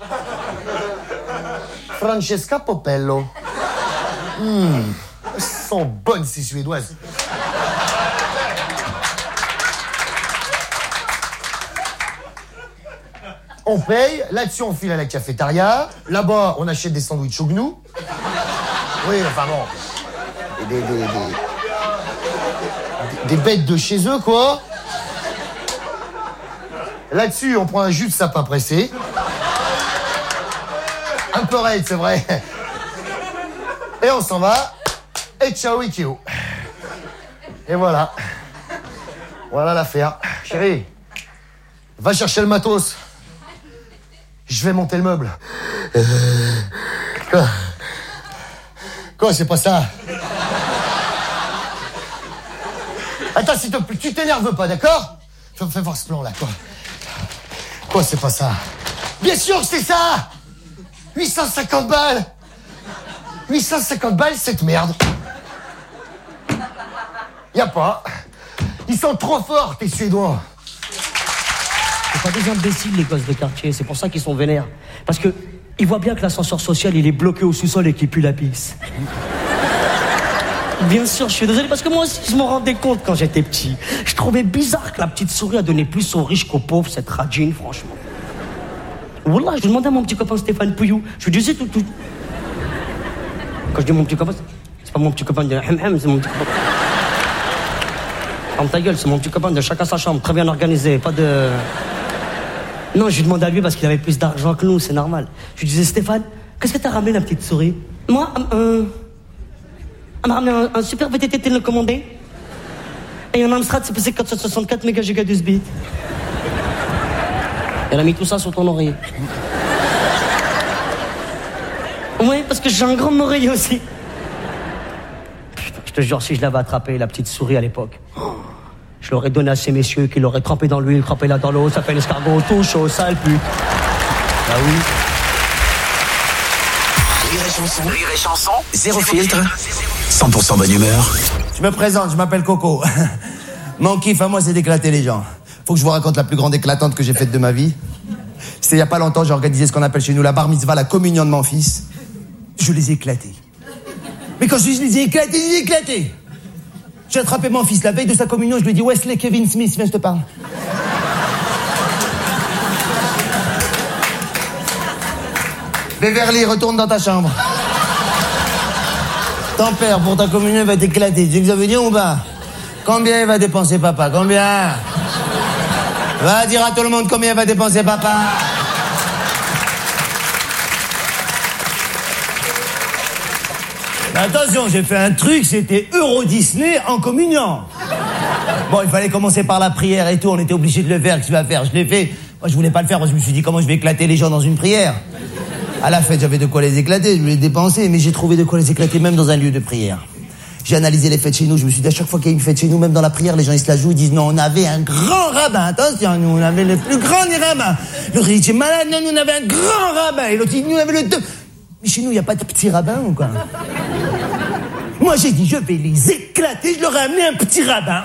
Francesca Popello. Mmh, elles sont bonnes ces Suédoises. On paye, là-dessus on file à la cafétéria, là-bas on achète des sandwichs au gnou. Oui, enfin bon, des, des, des, des, des bêtes de chez eux quoi. Là-dessus on prend un jus de sapin pressé. Un peu raide, c'est vrai. Et on s'en va, et ciao Ikeo. Et voilà. Voilà l'affaire. Chérie, va chercher le matos. Je vais monter le meuble. Euh... Quoi Quoi, c'est pas ça? Attends, s'il te plaît, tu t'énerves pas, d'accord? Fais, fais voir ce plan-là, quoi. Quoi, c'est pas ça? Bien sûr que c'est ça! huit cent cinquante balles! huit cent cinquante balles, cette merde! Y a pas. Ils sont trop forts, tes Suédois. C'est pas des imbéciles, les gosses de quartier. C'est pour ça qu'ils sont vénères. Parce que ils voient bien que l'ascenseur social, il est bloqué au sous-sol et qu'il pue la pisse. Bien sûr, je suis désolé, parce que moi aussi, je m'en rendais compte quand j'étais petit. Je trouvais bizarre que la petite souris a donné plus aux riches qu'aux pauvres, cette radine, franchement. Wallah, je demandais à mon petit copain Stéphane Pouillou. Je lui disais tout, tout. Quand je dis mon petit copain, c'est pas mon petit copain de Hem Hem, c'est mon petit copain. Ferme ta gueule, c'est mon petit copain de chacun sa chambre, très bien organisé, pas de... Non, je lui demandais à lui parce qu'il avait plus d'argent que nous, c'est normal. Je lui disais, Stéphane, qu'est-ce que t'as ramené, la petite souris? Moi, un... Elle m'a ramené un, un super V T T télécommandé. Et un Amstrad C P C quatre cent soixante-quatre méga giga douze bits. Elle a mis tout ça sur ton oreiller. Oui, parce que j'ai un grand oreiller aussi. Putain, je te jure, si je l'avais attrapé, la petite souris à l'époque, je l'aurais donné à ces messieurs qui l'auraient trempé dans l'huile, trempé là dans l'eau, ça fait l'escargot, tout chaud, sale pute. Bah oui. Rire et chanson, rire et chanson, zéro filtre, cent pour cent bonne humeur. Je me présente, je m'appelle Coco. Mon kiff à moi, c'est d'éclater les gens. Faut que je vous raconte la plus grande éclatante que j'ai faite de ma vie. C'était il y a pas longtemps, j'ai organisé ce qu'on appelle chez nous la bar mitzvah, la communion de mon fils. Je les ai éclatés. Mais quand je dis je les ai éclatés, je les ai éclatés. J'ai attrapé mon fils la veille de sa communion, je lui ai dit Wesley Kevin Smith, viens, je te parle. Beverly, retourne dans ta chambre. Ton père, pour ta communion, va t'éclater. Tu sais que ça veut dire ou pas? Combien il va dépenser papa? Combien? Va dire à tout le monde combien il va dépenser papa. Mais attention, j'ai fait un truc, c'était Euro Disney en communion. Bon, il fallait commencer par la prière et tout, on était obligé de le faire, qu'est-ce que tu vas faire? Je l'ai fait. Moi, je voulais pas le faire, parce que je me suis dit, comment je vais éclater les gens dans une prière? À la fête, j'avais de quoi les éclater, je voulais dépenser, mais j'ai trouvé de quoi les éclater, même dans un lieu de prière. J'ai analysé les fêtes chez nous, je me suis dit, à chaque fois qu'il y a une fête chez nous, même dans la prière, les gens ils se la jouent, ils disent, non, on avait un grand rabbin, attention, nous, on avait le plus grand des rabbins. L'autre, il dit, malade, non, nous, on avait un grand rabbin, et l'autre, il dit, nous, on avait le deux. Mais chez nous, il n'y a pas de petit rabbin, ou quoi? Moi, j'ai dit, je vais les éclater, je leur ai amené un petit rabbin.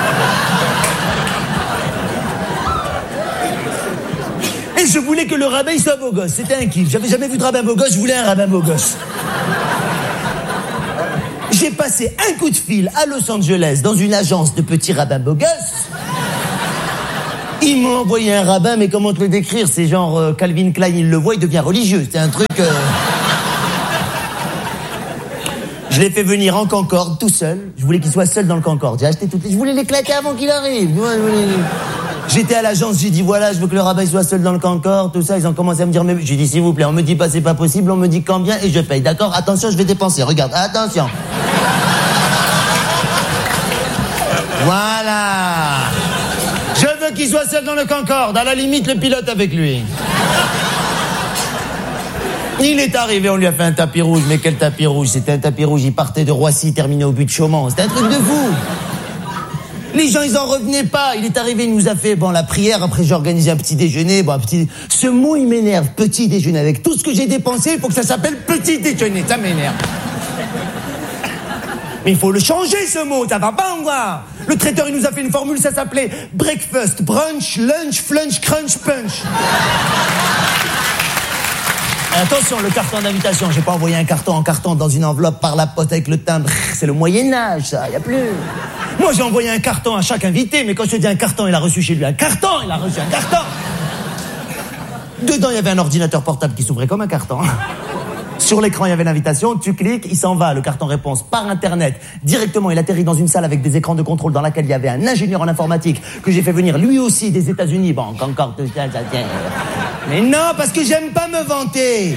Et je voulais que le rabbin, il soit beau gosse, c'était un kiff. J'avais jamais vu de rabbin beau gosse, je voulais un rabbin beau gosse. J'ai passé un coup de fil à Los Angeles dans une agence de petits rabbins beaux gosses. Ils m'ont envoyé un rabbin, mais comment te le décrire? C'est genre euh, Calvin Klein, il le voit, il devient religieux. C'est un truc... Euh... Je l'ai fait venir en Concorde, tout seul. Je voulais qu'il soit seul dans le Concorde. J'ai acheté toutes les... Je voulais l'éclater avant qu'il arrive. J'étais à l'agence, j'ai dit voilà, je veux que le rabbin soit seul dans le Concorde, tout ça. Ils ont commencé à me dire, mais j'ai dit s'il vous plaît, on me dit pas c'est pas possible, on me dit combien et je paye. D'accord? Attention, je vais dépenser. Regarde, attention. Voilà. Je veux qu'il soit seul dans le Concorde. À la limite, le pilote avec lui. Il est arrivé, on lui a fait un tapis rouge. Mais quel tapis rouge? C'était un tapis rouge. Il partait de Roissy, terminé au but de Chaumont. C'était un truc de fou. Les gens, ils en revenaient pas. Il est arrivé, il nous a fait, bon, la prière. Après, j'ai organisé un petit déjeuner. Bon, un petit... Ce mot, il m'énerve. Petit déjeuner. Avec tout ce que j'ai dépensé, il faut que ça s'appelle petit déjeuner. Ça m'énerve. Mais il faut le changer, ce mot. Ça va pas, on voit. Le traiteur, il nous a fait une formule. Ça s'appelait breakfast, brunch, lunch, flunch, crunch, punch. Attention, le carton d'invitation. J'ai pas envoyé un carton en carton dans une enveloppe par la poste avec le timbre. C'est le Moyen-Âge, ça. Y a plus. Moi, j'ai envoyé un carton à chaque invité, mais quand je te dis un carton, il a reçu chez lui un carton. Il a reçu un carton. Dedans, il y avait un ordinateur portable qui s'ouvrait comme un carton. Sur l'écran, il y avait l'invitation. Tu cliques, il s'en va. Le carton réponse par Internet. Directement, il atterrit dans une salle avec des écrans de contrôle dans laquelle il y avait un ingénieur en informatique que j'ai fait venir lui aussi des États-Unis. Bon, encore tout ça, ça tient. Mais non, parce que j'aime pas me vanter.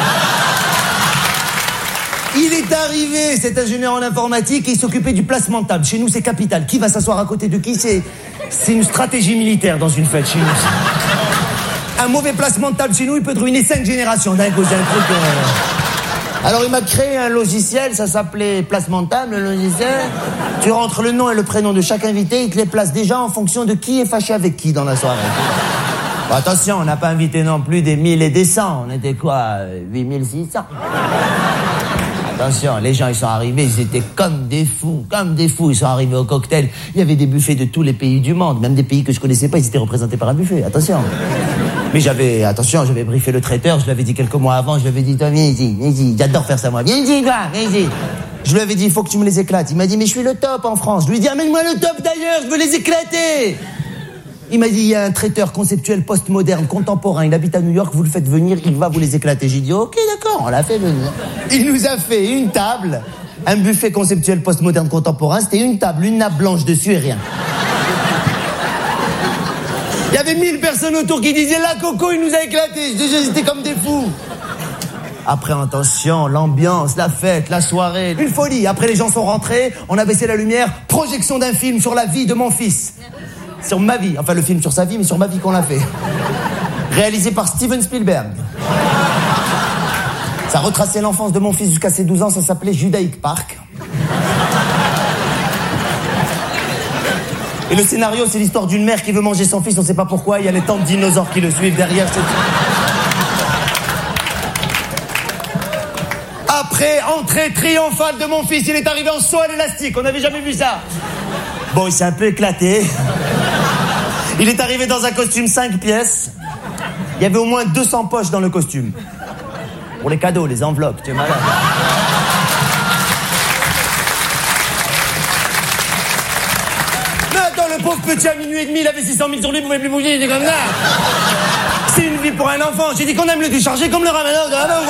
Il est arrivé, cet ingénieur en informatique, et il s'occupait du placement de table. Chez nous, c'est capital. Qui va s'asseoir à côté de qui? C'est, c'est une stratégie militaire dans une fête chez nous. Un mauvais placement de table chez nous, il peut te ruiner cinq générations d'un coup. C'est un truc... Euh... Alors, il m'a créé un logiciel, ça s'appelait placement de table, le logiciel. Tu rentres le nom et le prénom de chaque invité, il te les place déjà en fonction de qui est fâché avec qui dans la soirée. Bon, attention, on n'a pas invité non plus des mille et des cents. On était quoi, huit mille six cents. Attention, les gens, ils sont arrivés, ils étaient comme des fous, comme des fous. Ils sont arrivés au cocktail. Il y avait des buffets de tous les pays du monde, même des pays que je connaissais pas, ils étaient représentés par un buffet. Attention. Mais j'avais, attention, j'avais briefé le traiteur, je l'avais dit quelques mois avant, je lui avais dit, toi, viens ici, viens ici, j'adore faire ça, moi. Viens ici, toi, viens ici. Je lui avais dit, il faut que tu me les éclates. Il m'a dit, mais je suis le top en France. Je lui ai dit, amène-moi le top d'ailleurs, je veux les éclater. Il m'a dit, il y a un traiteur conceptuel postmoderne, contemporain, il habite à New York, vous le faites venir, il va vous les éclater. J'ai dit, ok, d'accord, on l'a fait venir. Il nous a fait une table, un buffet conceptuel postmoderne contemporain, c'était une table, une nappe blanche dessus et rien. Il y avait mille personnes autour qui disaient, là, Coco, il nous a éclatés. Ils étaient comme des fous. Après, attention, l'ambiance, la fête, la soirée, une folie. Après, les gens sont rentrés, on a baissé la lumière, projection d'un film sur la vie de mon fils. Sur ma vie, enfin le film sur sa vie, mais sur ma vie qu'on l'a fait. Réalisé par Steven Spielberg. Ça retraçait l'enfance de mon fils jusqu'à ses douze ans, ça s'appelait Judaic Park. Et le scénario, c'est l'histoire d'une mère qui veut manger son fils, on sait pas pourquoi, il y a les tantes dinosaures qui le suivent derrière. C'est... Après, entrée triomphale de mon fils, il est arrivé en saut à l'élastique, on n'avait jamais vu ça. Bon, il s'est un peu éclaté. Il est arrivé dans un costume cinq pièces. Il y avait au moins deux cents poches dans le costume. Pour les cadeaux, les enveloppes, tu es malade. Mais attends, le pauvre petit à minuit et demi, il avait six cent mille sur lui, il pouvait plus bouger, il était comme ça. C'est une vie pour un enfant. J'ai dit qu'on aime le décharger comme le ramadan.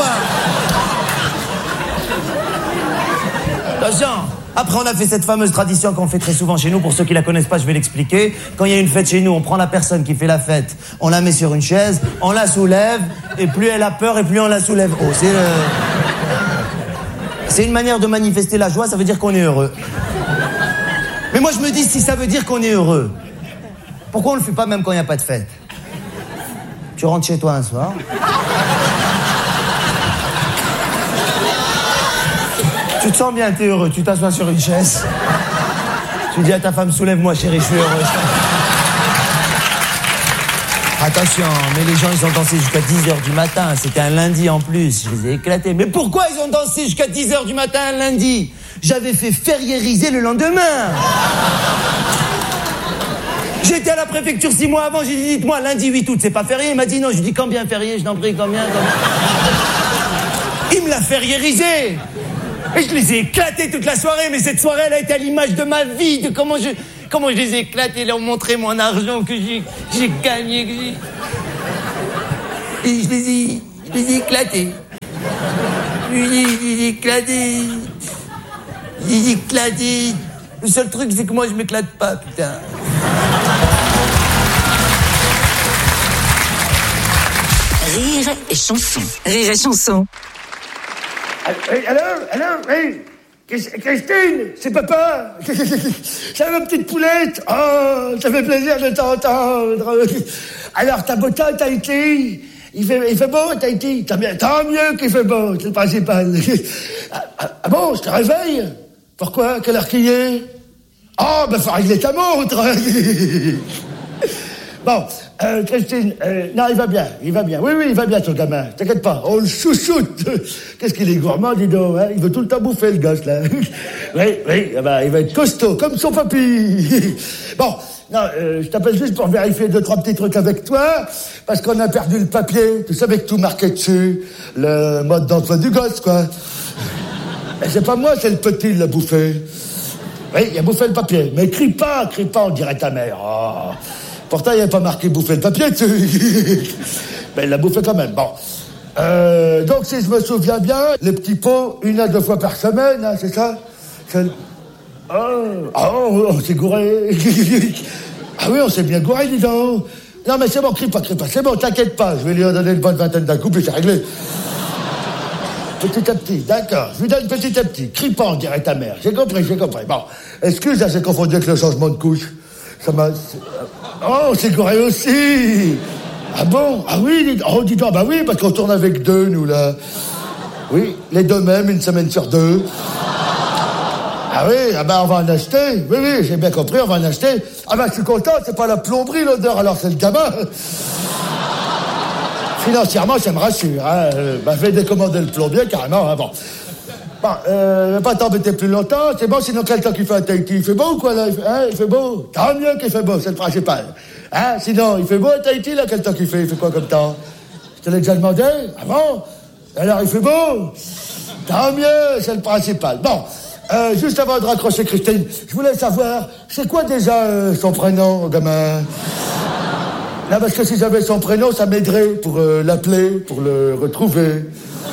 Attention. Après, on a fait cette fameuse tradition qu'on fait très souvent chez nous. Pour ceux qui la connaissent pas, je vais l'expliquer. Quand il y a une fête chez nous, on prend la personne qui fait la fête, on la met sur une chaise, on la soulève, et plus elle a peur, et plus on la soulève haut. C'est, le... C'est une manière de manifester la joie, ça veut dire qu'on est heureux. Mais moi, je me dis, si ça veut dire qu'on est heureux, pourquoi on le fait pas même quand il n'y a pas de fête? Tu rentres chez toi un soir... Tu te sens bien, t'es heureux, tu t'assois sur une chaise. Tu dis à ta femme, soulève-moi chérie, je suis heureux. Attention, mais les gens, ils ont dansé jusqu'à dix heures du matin. C'était un lundi en plus, je les ai éclatés. Mais pourquoi ils ont dansé jusqu'à dix heures du matin un lundi? J'avais fait fériériser le lendemain. J'étais à la préfecture six mois avant, j'ai dit, dites-moi, lundi huit août, c'est pas férié? Il m'a dit non, je dis combien férié, je t'en prie, combien, combien? Il me l'a fériérisé. Et je les ai éclatés toute la soirée, mais cette soirée, elle a été à l'image de ma vie, de comment je, comment je les ai éclatés, leur montrer mon argent que j'ai, j'ai gagné, que j'ai... Et je les ai, je les ai éclatés. Je les ai, je les ai éclatés. Je les ai éclatés. Le seul truc, c'est que moi, je m'éclate pas, putain. Rire et chanson. Rire et chanson. Alors, alors, oui. Christine, c'est papa. C'est ma petite poulette. Oh, ça fait plaisir de t'entendre. Alors, ta beauté à Tahiti, il fait, il fait beau à Tahiti. Tant mieux, tant mieux qu'il fait beau, c'est le principal. Ah, ah bon, je te réveille? Pourquoi? Quelle heure qu'il est? Oh, ben, faut régler ta montre. Bon, euh, Christine, euh, non, il va bien, il va bien. Oui, oui, il va bien, ton gamin. T'inquiète pas, on le chouchoute. Qu'est-ce qu'il est gourmand, dis donc, hein? Il veut tout le temps bouffer, le gosse, là. Oui, oui, bah, il va être costaud, comme son papy. Bon, non, euh, je t'appelle juste pour vérifier deux, trois petits trucs avec toi, parce qu'on a perdu le papier, tu sais, avec tout marqué dessus, le mode d'emploi du gosse, quoi. Mais c'est pas moi, c'est le petit, il l'a bouffé. Oui, il a bouffé le papier. Mais crie pas, crie pas, on dirait ta mère. Oh. Pourtant, il n'y avait pas marqué bouffer le papier dessus. Mais il l'a bouffé quand même. Bon. Euh, donc, si je me souviens bien, les petits pots, une à deux fois par semaine, hein, c'est ça? C'est... Oh, oh, on s'est gouré. Ah oui, on s'est bien gouré, dis donc. Non, mais c'est bon, crie pas, crie pas. C'est bon, t'inquiète pas. Je vais lui en donner une bonne vingtaine d'un coup, puis c'est réglé. Petit à petit, d'accord. Je lui donne petit à petit. Crie pas, on dirait ta mère. J'ai compris, j'ai compris. Bon, excuse, là, j'ai confondu avec le changement de couche. Ça m'a... Oh, c'est gouré aussi. Ah bon? Ah oui, dis... oh, dis donc, bah oui, parce qu'on tourne avec deux, nous, là. Oui, les deux mêmes, une semaine sur deux. Ah oui, ah ben, on va en acheter. Oui, oui, j'ai bien compris, on va en acheter. Ah ben, je suis content, c'est pas la plomberie, l'odeur, alors c'est le gamin. Financièrement, ça me rassure, hein. Bah, je vais décommander le plombier, carrément, hein, bon. Bon, euh, pas t'embêter plus longtemps, c'est bon, sinon quel temps qu'il fait à Tahiti? Il fait beau ou quoi, là? Il fait, hein, il fait beau? Tant mieux qu'il fait beau, c'est le principal. Hein, sinon, il fait beau à Tahiti, là, quel temps qu'il fait? Il fait quoi comme temps? Je te l'ai déjà demandé? Ah bon? Alors, il fait beau? Tant mieux, c'est le principal. Bon, euh, juste avant de raccrocher Christine, je voulais savoir, c'est quoi déjà euh, son prénom, gamin? Là, parce que si j'avais son prénom, ça m'aiderait pour euh, l'appeler, pour le retrouver.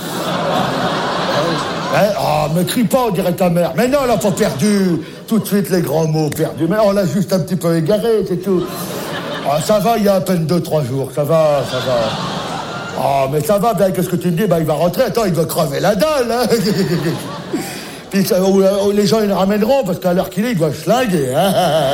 Hein? Oh, me crie pas, on dirait ta mère. Mais non, elle a pas perdu tout de suite les grands mots perdus. Mais on l'a juste un petit peu égaré, c'est tout. Oh, ça va, il y a à peine deux, trois jours. Ça va, ça va. Oh, mais ça va, bien, qu'est-ce que tu me dis? Bah, il va rentrer. Attends, il doit crever la dalle, hein. Puis ça, ou, ou, les gens, ils le ramèneront, parce qu'à l'heure qu'il est, il doit schlinguer, hein.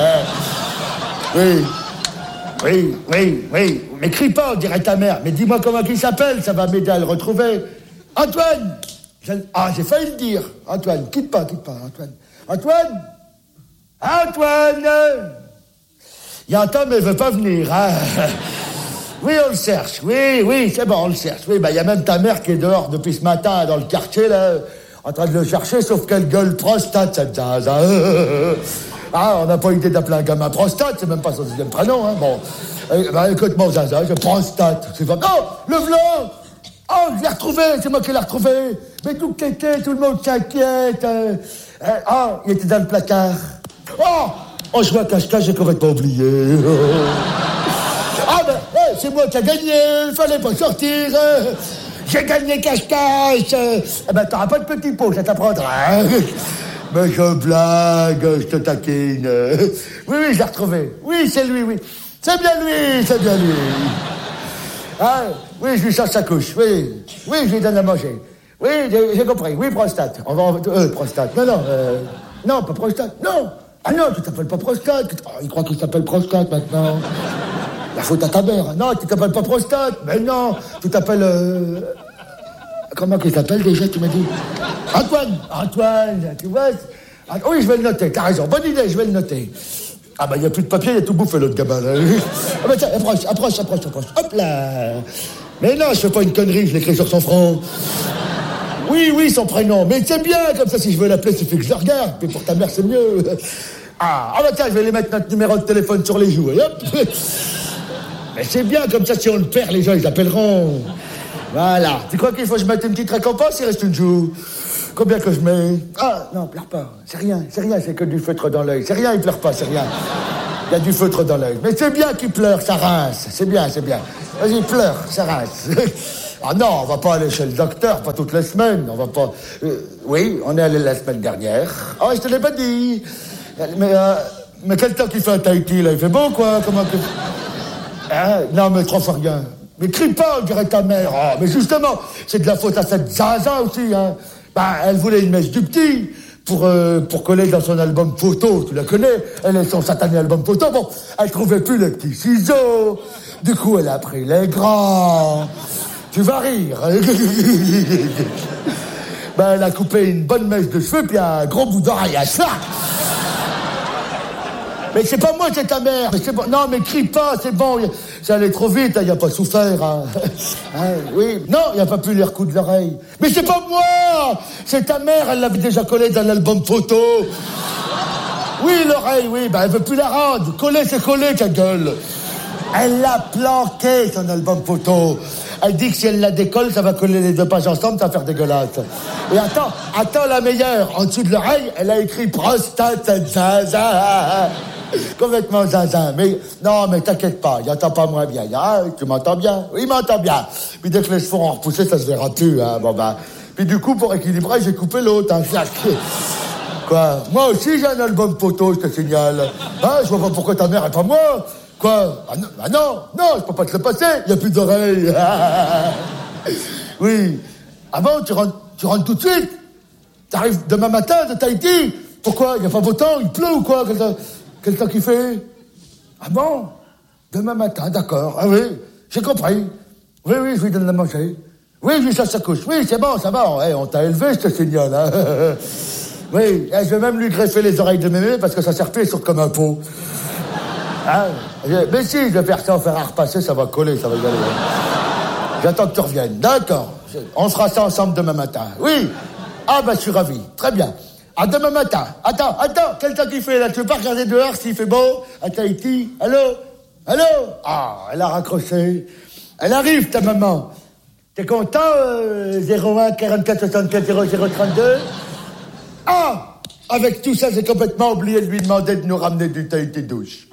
Oui. Oui, oui, oui. Mais crie pas, on dirait ta mère. Mais dis-moi comment il s'appelle, ça va m'aider à le retrouver. Antoine! Ah, j'ai failli le dire. Antoine, quitte pas, quitte pas, Antoine. Antoine! Antoine! Il y a un temps, mais il veut pas venir, hein. Oui, on le cherche. Oui, oui, c'est bon, on le cherche. Oui, bah, il y a même ta mère qui est dehors depuis ce matin, dans le quartier, là, en train de le chercher, sauf qu'elle gueule prostate, cette jazz, hein. Ah, on n'a pas idée d'appeler un gamin prostate, c'est même pas son deuxième prénom, hein. Bon. Eh, bah, écoute-moi, Zaza, je prostate. C'est pas... Oh, le blanc! Oh, je l'ai retrouvé, c'est moi qui l'ai retrouvé. Mais tout qu'était, tout le monde s'inquiète. Euh, euh, oh, il était dans le placard. Oh, oh, je vois cache-cache, j'ai complètement oublié. Ah, ben, hey, c'est moi qui ai gagné, il fallait pas sortir. Euh, j'ai gagné cache-cache. Euh, eh ben, t'auras pas de petit pot, ça t'apprendra. Hein. Mais je blague, je te taquine. Oui, oui, je l'ai retrouvé. Oui, c'est lui, oui. C'est bien lui, c'est bien lui. Ah, oui, je lui change sa couche, oui. Oui, je lui donne à manger. Oui, j'ai, j'ai compris. Oui, prostate. On va en... Euh, prostate. Non, non, euh... Non, pas prostate. Non. Ah non, tu t'appelles pas prostate. Oh, il croit qu'il s'appelle prostate maintenant. La faute à ta mère. Non, tu t'appelles pas prostate. Mais non, tu t'appelles... Euh... Comment qu'il s'appelle déjà, tu m'as dit? Antoine. Antoine, tu vois? Ah, oui, je vais le noter. T'as raison. Bonne idée, je vais le noter. Ah bah, il n'y a plus de papier, il a tout bouffé, l'autre gamin, là. Ah bah tiens, approche, approche, approche, approche. Hop là. Mais non, je fais pas une connerie, je l'écris sur son front. Oui, oui, son prénom. Mais c'est bien, comme ça, si je veux l'appeler, il suffit que je le regarde. Mais pour ta mère, c'est mieux. Ah, ah bah tiens, je vais lui mettre notre numéro de téléphone sur les joues, et hop. Mais c'est bien, comme ça, si on le perd, les gens, ils appelleront. Voilà. Tu crois qu'il faut que je mette une petite récompense? Il reste une joue. Combien que je mets? Ah, non, pleure pas. C'est rien, c'est rien, c'est que du feutre dans l'œil. C'est rien, il pleure pas, c'est rien. Il y a du feutre dans l'œil. Mais c'est bien qu'il pleure, ça rince. C'est bien, c'est bien. Vas-y, pleure, ça rince. Ah non, on va pas aller chez le docteur, pas toutes les semaines. On va pas... Euh, oui, on est allé la semaine dernière. Ah, je te l'ai pas dit. Mais, euh, mais quel temps qu'il fait à Tahiti, là? Il fait beau, quoi? Comment que... Hein? Non, mais trois fois rien. Mais crie pas, on dirait ta mère. Oh, mais justement, c'est de la faute à cette Zaza aussi, hein. Bah, elle voulait une mèche du petit pour, euh, pour coller dans son album photo. Tu la connais? Elle est son satané album photo. Bon, elle trouvait plus les petits ciseaux. Du coup, elle a pris les grands. Tu vas rire. Ben, elle a coupé une bonne mèche de cheveux puis un gros bout d'oreille à ça. Mais c'est pas moi, c'est ta mère. Mais c'est bon. Non, mais crie pas, c'est bon. Ça allait trop vite, il hein, a pas souffert. Hein. Hein, oui. Non, il a pas pu lui recoudre l'oreille. Mais c'est pas moi, c'est ta mère, elle l'avait déjà collé dans l'album photo. Oui, l'oreille, oui, ben elle veut plus la rendre. Coller, c'est coller, ta gueule. Elle l'a planqué, son album photo. Elle dit que si elle la décolle, ça va coller les deux pages ensemble, ça va faire dégueulasse. Et attends, attends la meilleure. En dessous de l'oreille, elle a écrit prostate zaza. Complètement zaza. Mais non, mais t'inquiète pas, il entend pas moins bien. Ah, tu m'entends bien? Oui, il m'entend bien. Puis dès que les cheveux ont repoussé, ça se verra plus. Hein. Bon bah. Puis du coup, pour équilibrer, j'ai coupé l'autre. Hein. Quoi? Moi aussi, j'ai un album photo, je te signale. Hein, je vois pas pourquoi ta mère est pas moi. Quoi? Ah non, ah non, non, je peux pas te le passer, il n'y a plus d'oreilles. Oui. Ah bon, tu rentres, tu rentres tout de suite? T'arrives demain matin de Tahiti? Pourquoi? Il n'y a pas beau temps, il pleut ou quoi? Quel temps, quel temps qu'il fait? Ah bon? Demain matin, d'accord. Ah oui, j'ai compris. Oui, oui, je lui donne à manger. Oui, je lui cherche sa couche. Oui, c'est bon, ça va. Hey, on t'a élevé, je te signale. Hein. Oui, je vais même lui greffer les oreilles de mémé parce que ça sert plus, il sort comme un pot. Ah, mais si, je vais faire ça, on fera repasser, ça va coller, ça va y aller. J'attends que tu reviennes. D'accord. On fera ça ensemble demain matin. Oui. Ah, bah, je suis ravi. Très bien. À demain matin. Attends, attends, quel temps qu'il fait, là? Tu veux pas regarder dehors s'il fait beau? À Tahiti? Allô? Allô? Ah, elle a raccroché. Elle arrive, ta maman. T'es content, euh, zéro un quarante-quatre soixante-quatre zéro zéro trente-deux? Ah! Avec tout ça, j'ai complètement oublié de lui demander de nous ramener du Tahiti douche.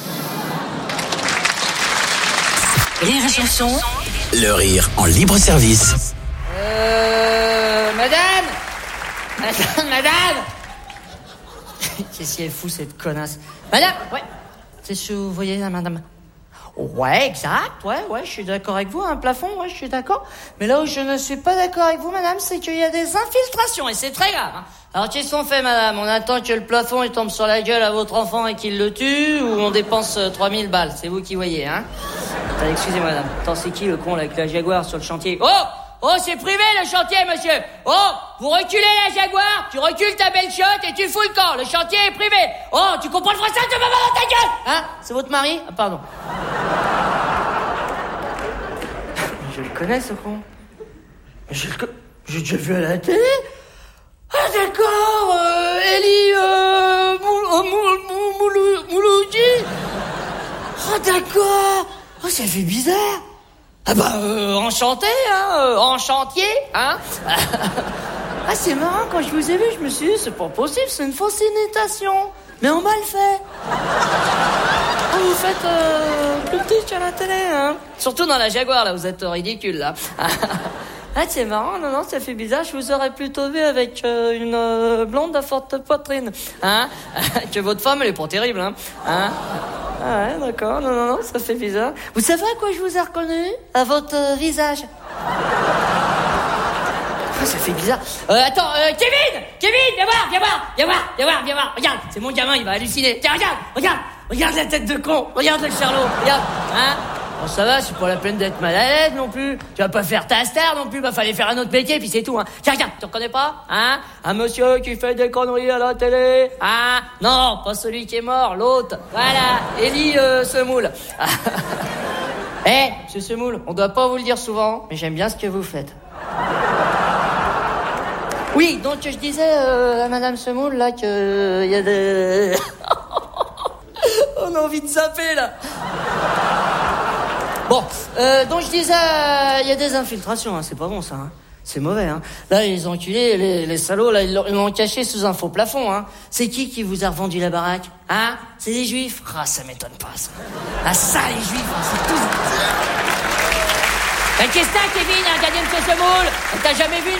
Rire et chanson. Le rire en libre service. Euh... Madame Madame, madame Qu'est-ce qu'elle fout, cette connasse? Madame, ouais. C'est ce que vous voyez, là, madame? Ouais, exact, ouais, ouais, je suis d'accord avec vous, un plafond, ouais, je suis d'accord. Mais là où je ne suis pas d'accord avec vous, madame, c'est qu'il y a des infiltrations, et c'est très grave, hein. Alors, qu'est-ce qu'on fait, madame? On attend que le plafond, il tombe sur la gueule à votre enfant et qu'il le tue, ou on dépense euh, trois mille balles? C'est vous qui voyez, hein? Attends, excusez-moi, madame. Attends, c'est qui, le con, là, avec la Jaguar sur le chantier? Oh! Oh, c'est privé, le chantier, monsieur! Oh! Vous reculez la Jaguar, tu recules ta belle chiotte et tu fous le camp. Le chantier est privé. Oh, tu comprends le français? Tu vas voir dans ta gueule! Hein? C'est votre mari? Ah, pardon. Je le connais, ce con. Je le co... J'ai déjà vu à la télé. Ah, d'accord, euh, Elie, euh, Moul, Moul, Moul, Moul, Mouloudji. Oh, d'accord. Oh, ça fait bizarre. Ah bah, euh, enchanté, hein, euh, en chantier, hein. Ah, c'est marrant, quand je vous ai vu, je me suis dit, c'est pas possible, c'est une fausse imitation. Mais on m'a le fait. Oh, vous faites euh, plus petit qu'à la télé, hein. Surtout dans la Jaguar, là, vous êtes ridicule, là. Ah, c'est marrant, non, non, ça fait bizarre. Je vous aurais plutôt vu avec euh, une euh, blonde à forte poitrine, hein. Que votre femme, elle est pas terrible, hein. Hein. Ah ouais, d'accord, non, non, non, ça fait bizarre. Vous savez à quoi je vous ai reconnu? À votre euh, visage. Ah, ça fait bizarre. Euh, attends, euh, Kevin Kevin, viens voir, viens voir, viens voir, viens voir, viens voir. Regarde, c'est mon gamin, il va halluciner. Tiens, regarde, regarde, regarde la tête de con. Regarde le charlot, regarde, hein. Bon, ça va, c'est pas la peine d'être mal à l'aise non plus. Tu vas pas faire ta star non plus, bah fallait faire un autre métier, puis c'est tout, hein. Tiens, regarde, tu reconnais pas, hein? Un monsieur qui fait des conneries à la télé, hein? Non, pas celui qui est mort, l'autre. Voilà, Elie euh, Semoule. Eh, hey, monsieur Semoule, on doit pas vous le dire souvent, mais j'aime bien ce que vous faites. Oui, donc je disais euh, à madame Semoule, là, que il y a des... On a envie de zapper, là. Bon, Bon, euh, donc je disais, il y a des infiltrations, hein, c'est pas bon ça, hein. C'est mauvais, hein. Là, les enculés, les, les salauds, là, ils l'ont, ils l'ont caché sous un faux plafond, hein. C'est qui qui vous a revendu la baraque? Hein? C'est des juifs? Ah, ça m'étonne pas, ça. Ah, ça, les juifs, hein, c'est tout. Ben, qu'est-ce que t'as, Kevin, un gardien de sauce de moule? T'as jamais vu